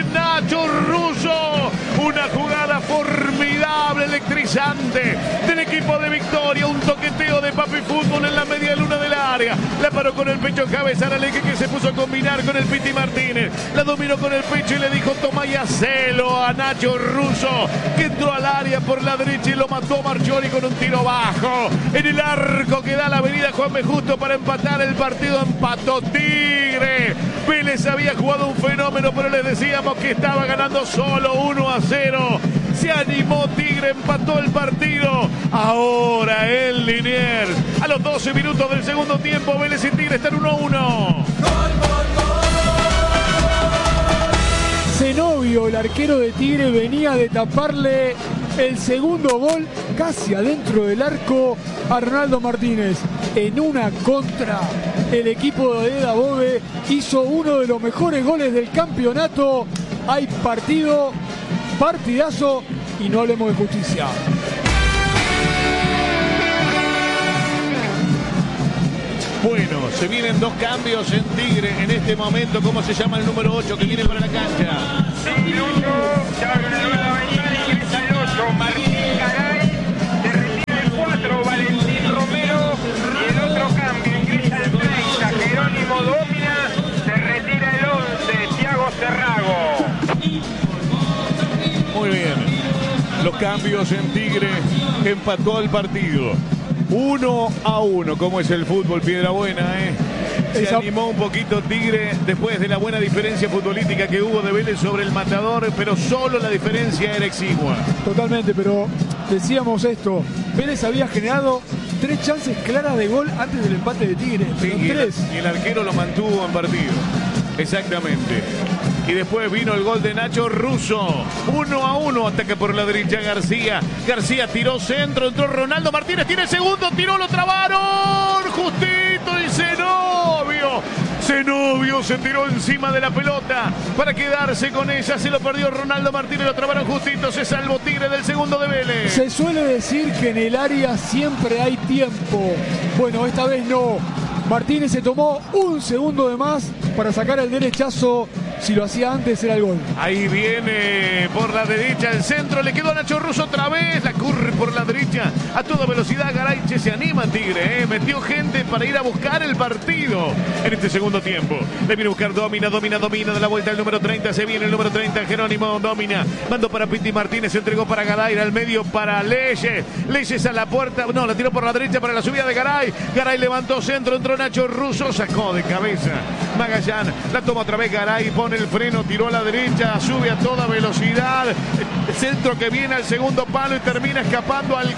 Del equipo de Victoria. Un toqueteo de Papi Fútbol en la media luna del área. La paró con el pecho Javes Araleque, que se puso a combinar con el Piti Martínez. La dominó con el pecho y le dijo toma y hacelo a Nacho Russo, que entró al área por la derecha y lo mató Marchiori con un tiro bajo. En el arco que da la avenida Juan B. Justo para empatar el partido. Empató Tigre. Vélez había jugado un fenómeno, pero les decíamos que estaba ganando solo uno a cero. Se animó Tigre, empató el partido. Ahora en Liniers, a los doce minutos del segundo tiempo, Vélez y Tigre están uno a uno. Zenobio, el arquero de Tigre, venía de taparle el segundo gol casi adentro del arco a Ronaldo Martínez. En una contra, el equipo de Dabove hizo uno de los mejores goles del campeonato. Hay partido, partidazo, y no hablemos de justicia. Bueno, se vienen dos cambios en Tigre en este momento. ¿Cómo se llama el número ocho que viene para la cancha? Sí, Lucho, se abre una nueva avenida y ingresa el ocho, Martín Garay. Se retira el cuatro, Valentín Romero. Y el otro cambio, ingresa el treinta, Jerónimo Domina. Se retira el once, Thiago Cerrago. Muy bien. Los cambios en Tigre, empató el partido. Uno a uno, como es el fútbol, Piedrabuena, ¿eh? Se Esa... animó un poquito Tigre después de la buena diferencia futbolística que hubo de Vélez sobre el Matador, pero solo la diferencia era exigua. Totalmente, pero decíamos esto, Vélez había generado tres chances claras de gol antes del empate de Tigre. Sí, y, tres. El, y el arquero lo mantuvo en partido. Exactamente. Y después vino el gol de Nacho Russo. Uno a uno, ataca por la derecha García. García tiró centro, entró Ronaldo Martínez, tiene el segundo, tiró, lo trabaron. Justito y Zenobio. Zenobio se tiró encima de la pelota para quedarse con ella. Se lo perdió Ronaldo Martínez, lo trabaron justito. Se salvó Tigre del segundo de Vélez. Se suele decir que en el área siempre hay tiempo. Bueno, esta vez no. Martínez se tomó un segundo de más para sacar el derechazo. Si lo hacía antes era el gol. Ahí viene por la derecha el centro. Le quedó a Nacho Russo otra vez. La curre por la derecha a toda velocidad. Garayche se anima Tigre. ¿eh? Metió gente para ir a buscar el partido en este segundo tiempo. Le viene a buscar Domina, Domina, Domina. De la vuelta el número treinta. Se viene el número treinta. Jerónimo Domina. Mandó para Piti Martínez. Se entregó para Garay. Al medio para Leyes. Leyes a la puerta. No, la tiró por la derecha para la subida de Garay. Garay levantó centro. Entró Nacho Russo. Sacó de cabeza Magallán. La toma otra vez Garay. Pone el freno, tiró a la derecha, sube a toda velocidad, centro que viene al segundo palo y termina escapando al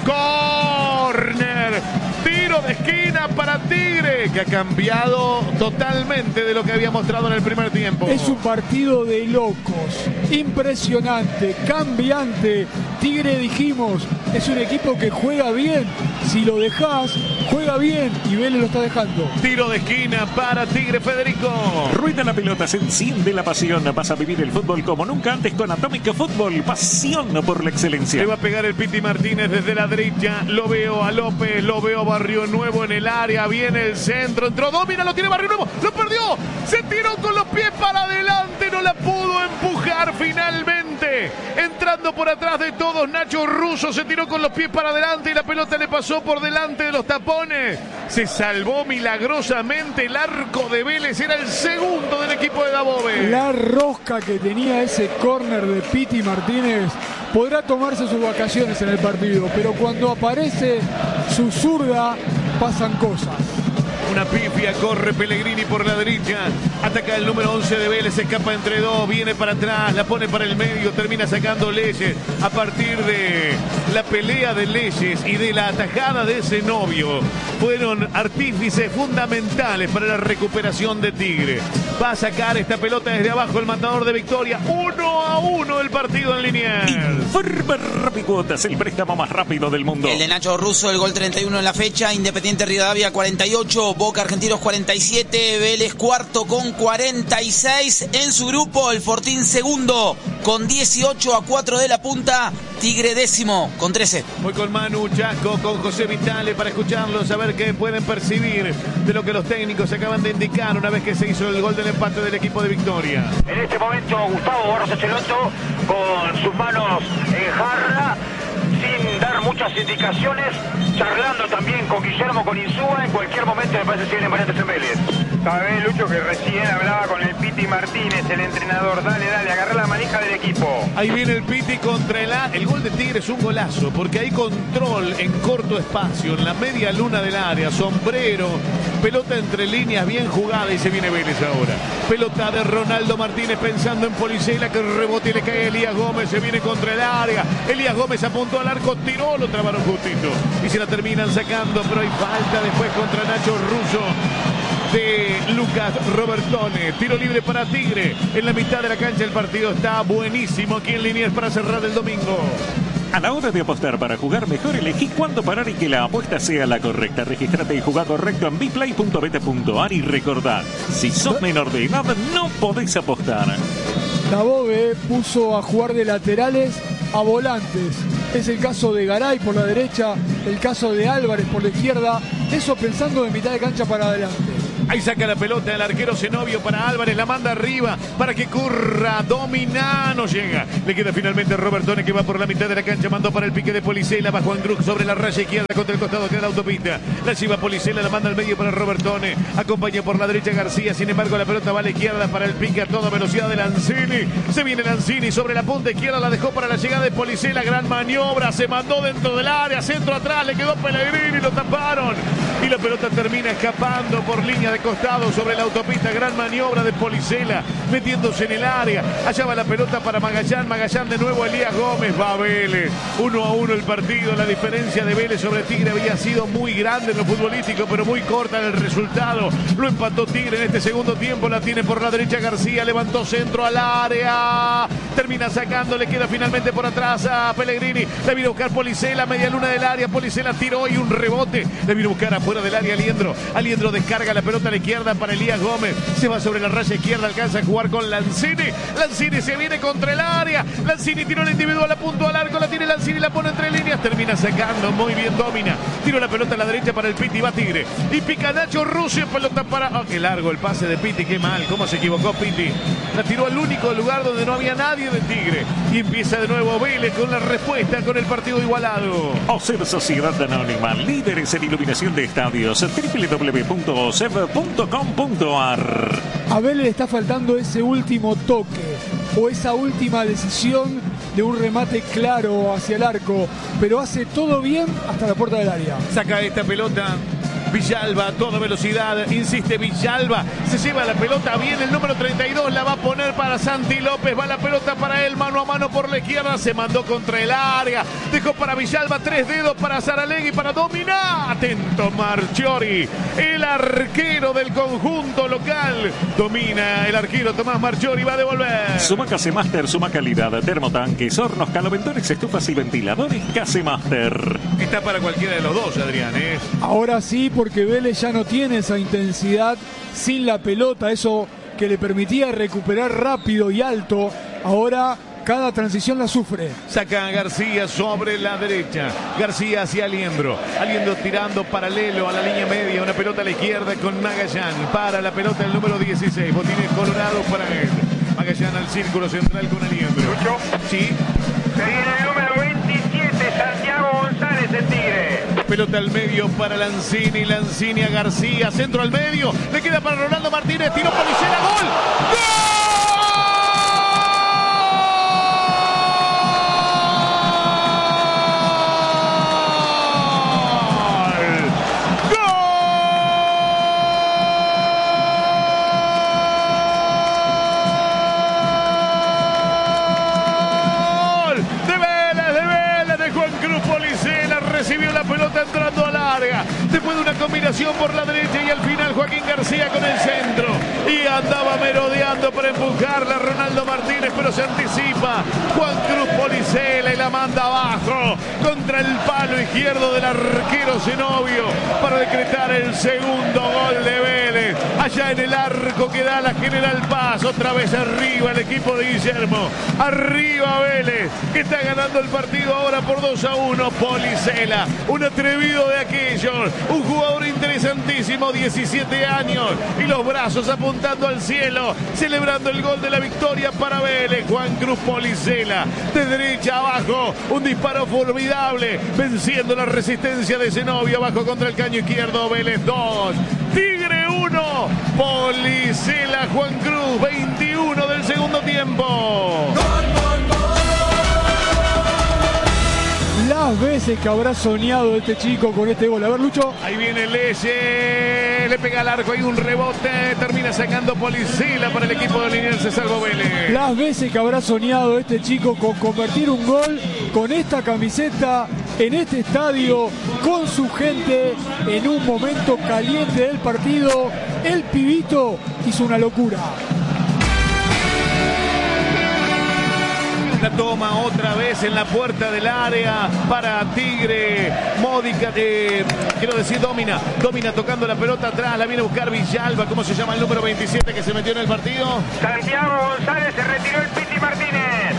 córner. Tiro de esquina para Tigre, que ha cambiado totalmente de lo que había mostrado en el primer tiempo. Es un partido de locos, impresionante, cambiante. Tigre, dijimos, es un equipo que juega bien. Si lo dejás, juega bien, y Vélez lo está dejando. Tiro de esquina para Tigre, Federico. Rueda la pelota, se enciende la pasión. Vas a vivir el fútbol como nunca antes con Atómica Fútbol. Pasión por la excelencia. Le va a pegar el Piti Martínez desde la derecha. Lo veo a López, lo veo a Barrio Nuevo en el área. Viene el centro, entró Domina, lo tiene Barrio Nuevo. Lo perdió, se tiró con los pies para adelante. No la pudo empujar finalmente. Entrando por atrás de todos, Nacho Russo se tiró con los pies para adelante y la pelota le pasó por delante de los tapones. Se salvó milagrosamente el arco de Vélez. Era el segundo del equipo de Dabove. La rosca que tenía ese córner de Piti Martínez. Podrá tomarse sus vacaciones en el partido, pero cuando aparece su zurda pasan cosas. Una pifia, corre Pellegrini por la derecha, ataca el número once de Vélez, se escapa entre dos, viene para atrás, la pone para el medio, termina sacando Leyes. A partir de la pelea de Leyes y de la atajada de Zenobio, fueron artífices fundamentales para la recuperación de Tigre. Va a sacar esta pelota desde abajo el Matador de Victoria. Uno a uno el partido en Liniers. Informa Rapicuotas, el préstamo más rápido del mundo. El de Nacho Russo, el gol treinta y uno en la fecha. Independiente Rivadavia cuarenta y ocho, Boca Argentinos cuarenta y siete, Vélez cuarto con cuarenta y seis. En su grupo el Fortín segundo con dieciocho a cuatro de la punta. Tigre décimo con trece. Voy con Manu Chaco, con José Vitale para escucharlos, a ver qué pueden percibir de lo que los técnicos acaban de indicar una vez que se hizo el gol del empate del equipo de Victoria. En este momento Gustavo Barros Echeloto con sus manos en jarra, sin dar dar muchas indicaciones, charlando también con Guillermo, con Insúa. En cualquier momento me parece que vienen variantes en Vélez. Sabés, Lucho, que recién hablaba con el Piti Martínez, el entrenador. Dale, dale, agarrá la manija del equipo. Ahí viene el Piti contra el A. El gol de Tigre es un golazo, porque hay control en corto espacio, en la media luna del área, sombrero, pelota entre líneas bien jugada y se viene Vélez ahora. Pelota de Ronaldo Martínez pensando en Policela, que rebote y le cae a Elías Gómez, se viene contra el área. Elías Gómez apuntó al arco, tiró, lo trabaron justito y se la terminan sacando, pero hay falta después contra Nacho Russo de Lucas Robertone. Tiro libre para Tigre. En la mitad de la cancha el partido está buenísimo aquí en Liniers para cerrar el domingo. A la hora de apostar para jugar mejor, elegí cuándo parar y que la apuesta sea la correcta. Regístrate y jugá correcto en biplay punto bete punto ar y recordá, si sos menor de edad no podés apostar. Dabove puso a jugar de laterales a volantes. Es el caso de Garay por la derecha, el caso de Álvarez por la izquierda. Eso pensando de mitad de cancha para adelante. Ahí saca la pelota el arquero Zenobio para Álvarez, la manda arriba para que curra, domina, no llega. Le queda finalmente Robertone, que va por la mitad de la cancha, mandó para el pique de Policela, va Juan Cruz sobre la raya izquierda contra el costado de la autopista. La lleva Policela, la manda al medio para Robertone, acompaña por la derecha García, sin embargo la pelota va a la izquierda para el pique a toda velocidad de Lanzini. Se viene Lanzini sobre la punta izquierda, la dejó para la llegada de Policela, gran maniobra, se mandó dentro del área, centro atrás, le quedó Pellegrini, lo taparon. Y la pelota termina escapando por línea de costado sobre la autopista. Gran maniobra de Policela, metiéndose en el área. Allá va la pelota para Magallán. Magallán de nuevo, Elías Gómez. Va Vélez. Uno a uno el partido. La diferencia de Vélez sobre Tigre había sido muy grande en lo futbolístico, pero muy corta en el resultado. Lo empató Tigre en este segundo tiempo. La tiene por la derecha García. Levantó centro al área. Termina sacando. Le queda finalmente por atrás a Pellegrini. Le vino a buscar Policela. Media luna del área. Policela tiró y un rebote. Le vino a buscar a fuera del área Aliendro. Aliendro descarga la pelota a la izquierda para Elías Gómez. Se va sobre la raya izquierda, alcanza a jugar con Lanzini. Lanzini se viene contra el área. Lanzini tiró el individual, apuntó al arco, la tiene Lanzini, la pone entre líneas, termina sacando, muy bien domina. Tiró la pelota a la derecha para el Piti, va Tigre. Y pica Nacho Russo, pelota para... Oh, qué largo el pase de Piti, qué mal, cómo se equivocó Piti. La tiró al único lugar donde no había nadie de Tigre. Y empieza de nuevo Vélez con la respuesta, con el partido igualado. OSEB Sociedad Anónima, líderes en iluminación de estadios, doble u doble u doble u punto oseb punto com punto ar. A Vélez le está faltando ese último toque o esa última decisión de un remate claro hacia el arco, pero hace todo bien hasta la puerta del área. Saca esta pelota Villalba a toda velocidad, insiste Villalba, se lleva la pelota bien, el número treinta y dos la va a poner para Santi López, va la pelota para él, mano a mano por la izquierda, se mandó contra el área, dejó para Villalba, tres dedos para Saralegui, para dominar, atento Marchiori, el arquero del conjunto local, domina el arquero Tomás Marchiori, va a devolver. Suma Casemaster, suma calidad, termotanques, hornos, caloventores, estufas y ventiladores, Casemaster. Está para cualquiera de los dos, Adrián, ¿eh? Ahora sí, porque Vélez ya no tiene esa intensidad sin la pelota, eso que le permitía recuperar rápido y alto. Ahora cada transición la sufre. Saca a García sobre la derecha. García hacia Aliendro. Aliendro tirando paralelo a la línea media. Una pelota a la izquierda con Magallán. Para la pelota el número dieciséis. Botines colorados para él. Magallán al círculo central con Aliendro. ¿Lucho? Sí. Se viene el número veintisiete, Santiago González, el Tigre. Pelota al medio para Lanzini. Lanzini a García. Centro al medio. Le queda para Ronaldo Martínez. Tiró Policela. ¡Gol! ¡Gol! Recibió la pelota entrando al área. Después de una combinación por la derecha y al final Joaquín García con el centro. Y andaba merodeando para empujarla a Ronaldo Martínez, pero se anticipa. Juan Cruz Policela y la manda abajo contra el palo izquierdo del arquero Zenobio para decretar el segundo gol de Vélez. Allá en el arco que da la General Paz. Otra vez arriba el equipo de Guillermo. Arriba Vélez, que está ganando el partido ahora por dos a uno. Policela, un atrevido de aquellos, un jugador interesantísimo, diecisiete años y los brazos apuntando al cielo, celebrando el gol de la victoria para Vélez. Juan Cruz Policela. Policela, de derecha abajo, un disparo formidable, venciendo la resistencia de Zenobio, abajo contra el caño izquierdo. Vélez dos, Tigre uno, Policela Juan Cruz, veintiuno del segundo tiempo. ¡Gol, gol, gol! Las veces que habrá soñado este chico con este gol. A ver, Lucho. Ahí viene Leye, le pega al arco, hay un rebote, termina sacando Policela para el equipo de Liniers, salvo Vélez. Las veces que habrá soñado este chico con convertir un gol con esta camiseta en este estadio, con su gente, en un momento caliente del partido. El pibito hizo una locura. La toma otra vez en la puerta del área para Tigre. Módica, eh, quiero decir, domina. Domina tocando la pelota atrás. La viene a buscar Villalba. ¿Cómo se llama el número veintisiete que se metió en el partido? Santiago González, se retiró el Piti Martínez.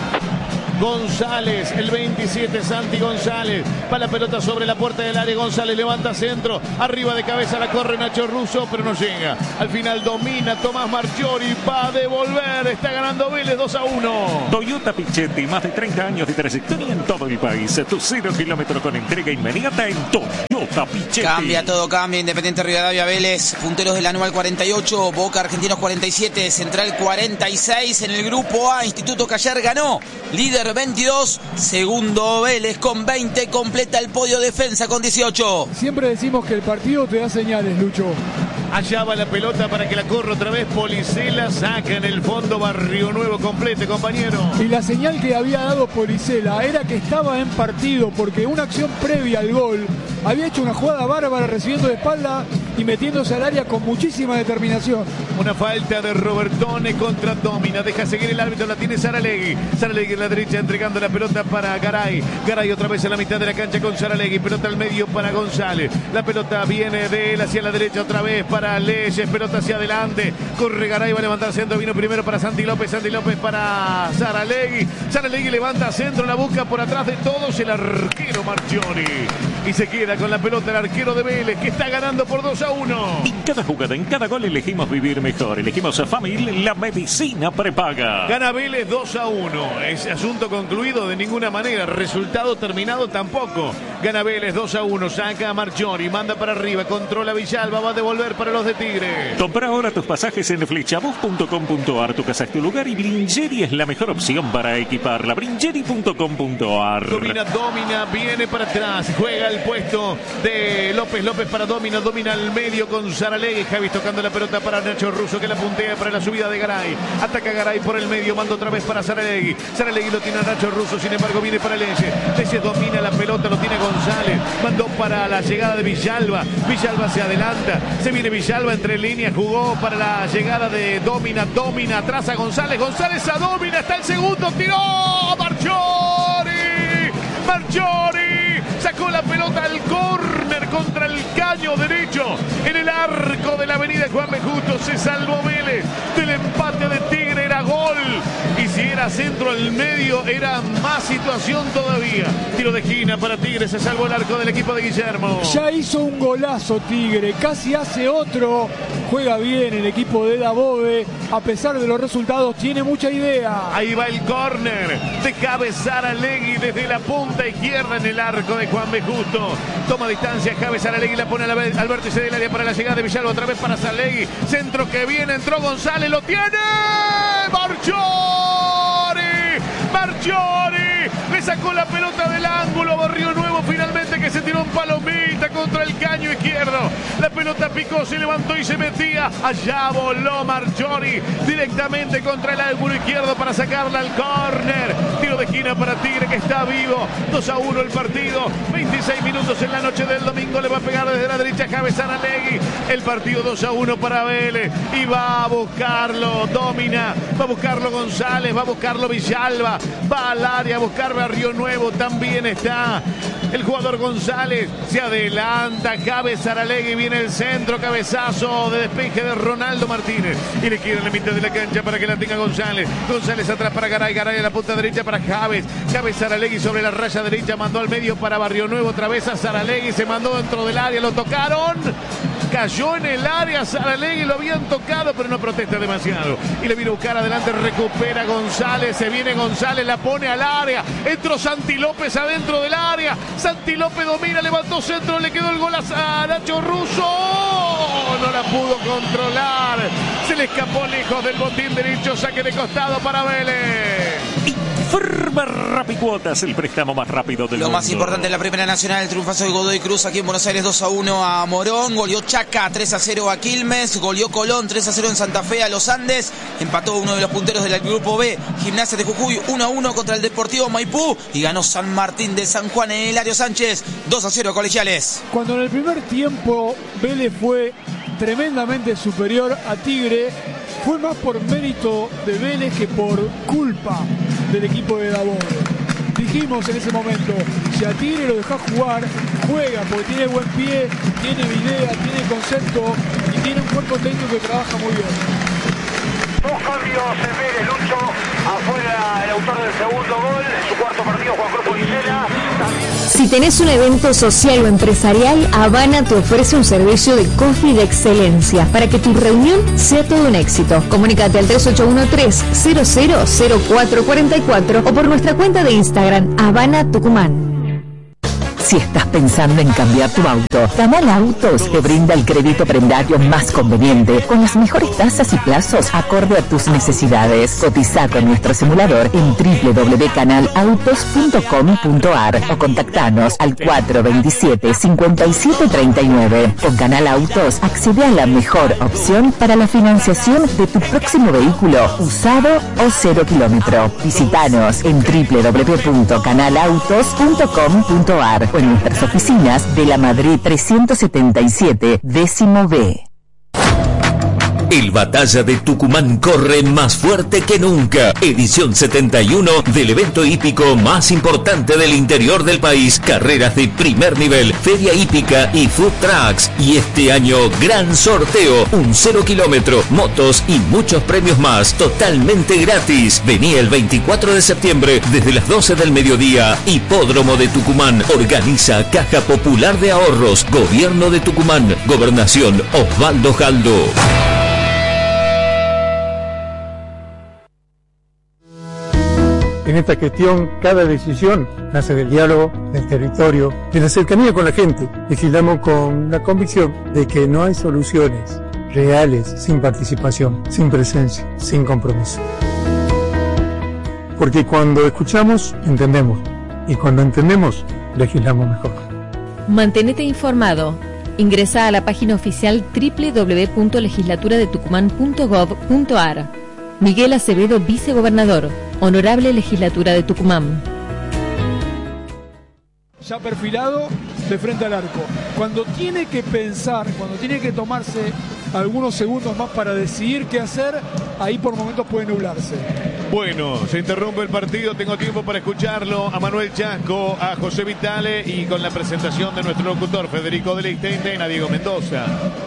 González, el veintisiete, Santi González, va la pelota sobre la puerta del área. González levanta centro, arriba de cabeza la corre Nacho Russo, pero no llega. Al final domina Tomás Marchiori, va a devolver, está ganando Vélez dos a uno. Toyota Pichetti, más de treinta años de trayectoria en todo el país. Tu cero kilómetro con entrega inmediata en Toyota Pichetti. Cambia, todo cambia. Independiente Rivadavia, Vélez, punteros del anual cuarenta y ocho, Boca Argentinos cuarenta y siete, Central cuarenta y seis. En el grupo A, Instituto que ayer ganó, líder veintidós, segundo Vélez con veinte, completa el podio Defensa con dieciocho. Siempre decimos que el partido te da señales, Lucho. Allá va la pelota para que la corra otra vez Policela, saca en el fondo Barrio Nuevo, complete, compañero. Y la señal que había dado Policela era que estaba en partido, porque una acción previa al gol había hecho una jugada bárbara recibiendo de espalda y metiéndose al área con muchísima determinación. Una falta de Robertone contra Domina, deja seguir el árbitro, la tiene Saralegui. Saralegui en la derecha entregando la pelota para Garay. Garay otra vez en la mitad de la cancha con Saralegui, pelota al medio para González. La pelota viene de él hacia la derecha otra vez para Leyes, pelota hacia adelante. Corre Garay, va a levantar centro, vino primero para Santi López, Santi López para Saralegui. Saralegui levanta centro, la busca por atrás de todos el arquero Marchiori. Y se queda con la pelota el arquero de Vélez, que está ganando por dos a uno. En cada jugada, en cada gol elegimos vivir mejor. Elegimos a Famil, la medicina prepaga. Gana Vélez dos a uno. Ese asunto concluido de ninguna manera. Resultado terminado tampoco. Gana Vélez dos a uno. Saca a Marchiori, manda para arriba, controla Villalba, va a devolver para los de Tigre. Compra ahora tus pasajes en flechabus punto com punto ar. Tu casa es tu lugar y Bringeri es la mejor opción para equiparla. Bringeri punto com punto ar. Domina, domina, viene para atrás. Juega el puesto de López. López para Domina, domina al medio con Saralegui. Javi tocando la pelota para Nacho Russo, que la puntea para la subida de Garay. Ataca Garay por el medio, manda otra vez para Saralegui. Saralegui lo tiene a Nacho Russo, sin embargo viene para Leyes. Leyes domina la pelota, lo tiene González. Mandó para la llegada de Villalba. Villalba se adelanta. Se viene Villalba entre líneas, jugó para la llegada de Domina. Domina atrás a González. González a Domina, está el segundo, tiró Marchiori. Marchiori sacó la pelota al córner contra el caño derecho en el arco de la avenida Juan B. Justo. Se salvó Vélez del empate de Tigre, era gol. Y si era centro al medio, era más situación todavía. Tiro de esquina para Tigre, se salvó el arco del equipo de Guillermo. Ya hizo un golazo Tigre, casi hace otro. Juega bien el equipo de Dabove, a pesar de los resultados, tiene mucha idea. Ahí va el córner de Javes Saralegui desde la punta izquierda en el arco de Juan B. Justo. Toma distancia Javes Saralegui, la pone al vértice del área para la llegada de Villalba, otra vez para Saralegui. Centro que viene, entró González, lo tiene. Marchiori. Marchiori le sacó la pelota del ángulo a Barrio Nuevo, finalmente, que se tiró un palomita contra el caño izquierdo. La pelota picó, se levantó y se metía. Allá voló Marchiori directamente contra el ángulo izquierdo para sacarla al córner. Tiro de esquina para Tigre, que está vivo. dos a uno el partido. veintiséis minutos en la noche del domingo. Le va a pegar desde la derecha Javes Saralegui. El partido dos a uno para Vélez. Y va a buscarlo Domina. Va a buscarlo González. Va a buscarlo Villalba. Va al área a buscar Barrio Nuevo. También está el jugador González. Se adelanta Javes Saralegui. Viene el centro. Cabezazo de despeje de Ronaldo Martínez. Y le quiere en la mitad de la cancha para que la tenga González. González atrás para Garay. Garay a la punta derecha para Javes. Javes Saralegui sobre la raya derecha. Mandó al medio para Barrio Nuevo. Otra vez a Saralegui. Se mandó dentro del área. Lo tocaron. Cayó en el área Saralegui, lo habían tocado, pero no protesta demasiado. Y le viene a buscar adelante, recupera González. Se viene González, la pone al área. Entró Santi López adentro del área. Santi López domina, levantó centro, le quedó el gol a Nacho Russo. Oh, no la pudo controlar. Se le escapó lejos del botín derecho. Saque de costado para Vélez. Informa Rapicuotas, el préstamo más rápido del Lo mundo. más importante en la Primera Nacional, el triunfazo de Godoy Cruz aquí en Buenos Aires dos a uno a Morón. Goleó Chaca tres a cero a Quilmes. Goleó Colón tres a cero en Santa Fe a Los Andes. Empató uno de los punteros del grupo B, Gimnasia de Jujuy, uno a uno contra el Deportivo Maipú. Y ganó San Martín de San Juan en Hilario Sánchez dos a cero a Colegiales. Cuando en el primer tiempo Vélez fue tremendamente superior a Tigre, fue más por mérito de Vélez que por culpa del equipo de Dabove. Dijimos en ese momento, si a Tigre lo deja jugar, juega, porque tiene buen pie, tiene idea, tiene concepto y tiene un cuerpo técnico que trabaja muy bien. Dos cambios en Vélez, Lucho. Afuera el autor del segundo gol, en su cuarto partido, Juan Cruz Policena. Si tenés un evento social o empresarial, Habana te ofrece un servicio de coffee de excelencia para que tu reunión sea todo un éxito. Comunícate al tres ocho uno tres cero cero cero cuatro cuatro cuatro o por nuestra cuenta de Instagram, Habana Tucumán. Si estás pensando en cambiar tu auto, Canal Autos te brinda el crédito prendario más conveniente, con las mejores tasas y plazos acorde a tus necesidades. Cotiza con nuestro simulador en doble u doble u doble u punto canal autos punto com punto a r o contactanos al cuatro dos siete, cinco siete tres nueve. Con Canal Autos accede a la mejor opción para la financiación de tu próximo vehículo, usado o cero kilómetro. Visítanos en doble u doble u doble u punto canal autos punto com punto a r o en nuestras oficinas de la Madrid trescientos setenta y siete, décimo B. El Batalla de Tucumán corre más fuerte que nunca. Edición setenta y uno del evento hípico más importante del interior del país. Carreras de primer nivel, feria hípica y food trucks. Y este año, gran sorteo. Un cero kilómetro, motos y muchos premios más. Totalmente gratis. Vení el veinticuatro de septiembre desde las doce del mediodía. Hipódromo de Tucumán. Organiza Caja Popular de Ahorros. Gobierno de Tucumán. Gobernación Osvaldo Jaldo. En esta gestión, cada decisión nace del diálogo, del territorio, de la cercanía con la gente. Legislamos con la convicción de que no hay soluciones reales sin participación, sin presencia, sin compromiso. Porque cuando escuchamos, entendemos. Y cuando entendemos, legislamos mejor. Mantenete informado. Ingresa a la página oficial doble u doble u doble u punto legislatura de tucumán punto gov punto a r. Miguel Acevedo, vicegobernador. Honorable Legislatura de Tucumán. Ya perfilado de frente al arco. Cuando tiene que pensar, cuando tiene que tomarse algunos segundos más para decidir qué hacer, ahí por momentos puede nublarse. Bueno, se interrumpe el partido, tengo tiempo para escucharlo a Manuel Chasco, a José Vitale y con la presentación de nuestro locutor Federico de Lichtenstein, a Diego Mendoza.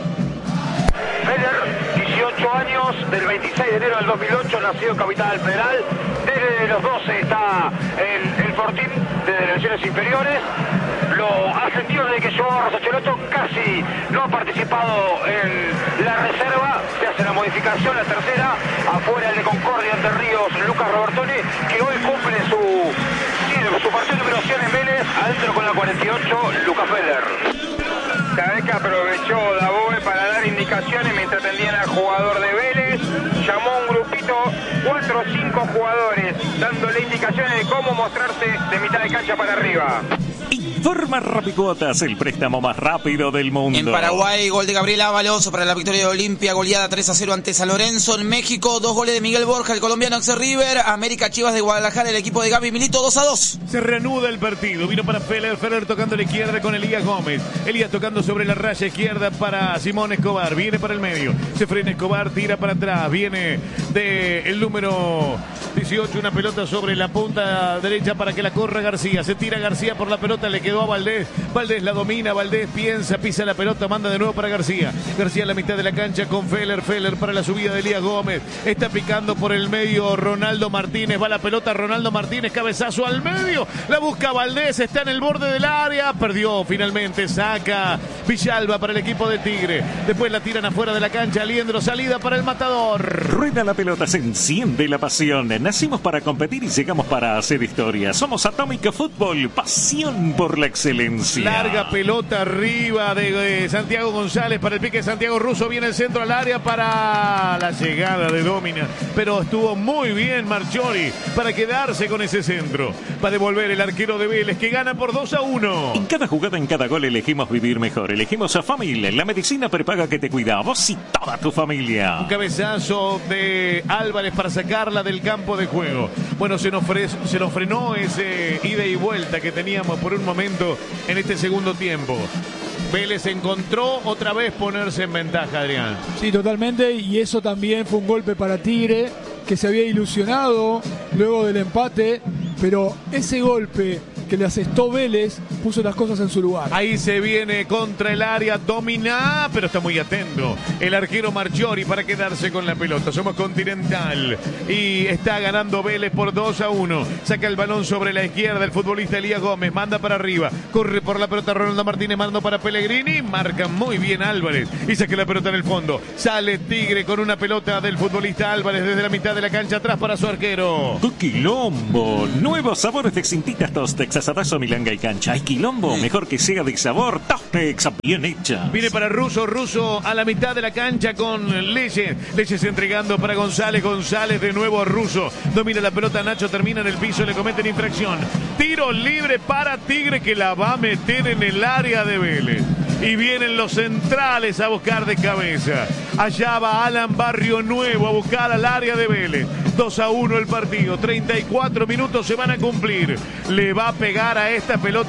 Feller, dieciocho años, del veintiséis de enero del dos mil ocho, nacido en Capital Federal. Desde los doce está el, el Fortín de Delegaciones Inferiores. Lo ascendió desde que llegó a Rosacheloto, casi no ha participado en la reserva. Se hace la modificación, la tercera. Afuera el de Concordia, Entre Ríos, Lucas Robertoni, que hoy cumple su, sí, su partido número cien en Vélez. Adentro con la cuarenta y ocho, Lucas Feller. Sabés que aprovechó Dabove para dar indicaciones mientras atendían al jugador de Vélez. Llamó a un grupito, cuatro o cinco jugadores, dándole indicaciones de cómo mostrarse de mitad de cancha para arriba. Informa Rapicuotas, el préstamo más rápido del mundo. En Paraguay, gol de Gabriel Ábalos para la victoria de Olimpia, goleada tres a cero ante San Lorenzo. En México, dos goles de Miguel Borja, el colombiano Axel River. América Chivas de Guadalajara, el equipo de Gaby Milito, dos a dos. Se reanuda el partido, vino para Feller, Feller tocando a la izquierda con Elías Gómez. Elías tocando sobre la raya izquierda para Simón Escobar, viene para el medio. Se frena Escobar, tira para atrás, viene de el número dieciocho, una pelota sobre la punta derecha para que la corra García. Se tira García por la pelota, le queda quedó a Valdés. Valdés la domina, Valdés piensa, pisa la pelota, manda de nuevo para García. García a la mitad de la cancha con Feller. Feller para la subida de Elías Gómez. Está picando por el medio Ronaldo Martínez. Va la pelota Ronaldo Martínez, cabezazo al medio. La busca Valdés, está en el borde del área. Perdió finalmente, saca Villalba para el equipo de Tigre. Después la tiran afuera de la cancha. Aliendro, salida para el matador. Rueda la pelota, se enciende la pasión. Nacimos para competir y llegamos para hacer historia. Somos Atómica Fútbol, pasión por la excelencia. Larga pelota arriba de eh, Santiago González para el pique de Santiago Russo. Viene el centro al área para la llegada de Domina. Pero estuvo muy bien Marchiori para quedarse con ese centro. Va a devolver el arquero de Vélez que gana por dos a uno. En cada jugada, en cada gol elegimos vivir mejor. Elegimos a Famil, la medicina prepaga que te cuida a vos y toda tu familia. Un cabezazo de Álvarez para sacarla del campo de juego. Bueno, se nos, fre se nos frenó ese ida y vuelta que teníamos por un momento en este segundo tiempo. Vélez encontró otra vez ponerse en ventaja, Adrián. Sí, totalmente, y eso también fue un golpe para Tigre, que se había ilusionado luego del empate, pero ese golpe que le asestó Vélez puso las cosas en su lugar. Ahí se viene contra el área, domina, pero está muy atento el arquero Marchiori para quedarse con la pelota. Somos Continental y está ganando Vélez por dos a uno. Saca el balón sobre la izquierda el futbolista Elías Gómez, manda para arriba, corre por la pelota Ronaldo Martínez, manda para Pellegrini, marca muy bien Álvarez y saca la pelota en el fondo. Sale Tigre con una pelota del futbolista Álvarez desde la mitad de la cancha atrás para su arquero. ¡Qué quilombo! Nuevos sabores de Cintitas Tostex, asadazo, milanga y cancha. ¡Ay, quilombo! Mejor que sea de sabor. Tostex, bien hecha. Viene para Russo, Russo a la mitad de la cancha con Leyes. Leyes entregando para González, González de nuevo a Russo. Domina la pelota, Nacho termina en el piso, le cometen infracción. Tiro libre para Tigre que la va a meter en el área de Vélez. Y vienen los centrales a buscar de cabeza. Allá va Alan Barrio Nuevo a buscar al área de Vélez. dos a uno el partido. treinta y cuatro minutos se van a cumplir. Le va a pegar a esta pelota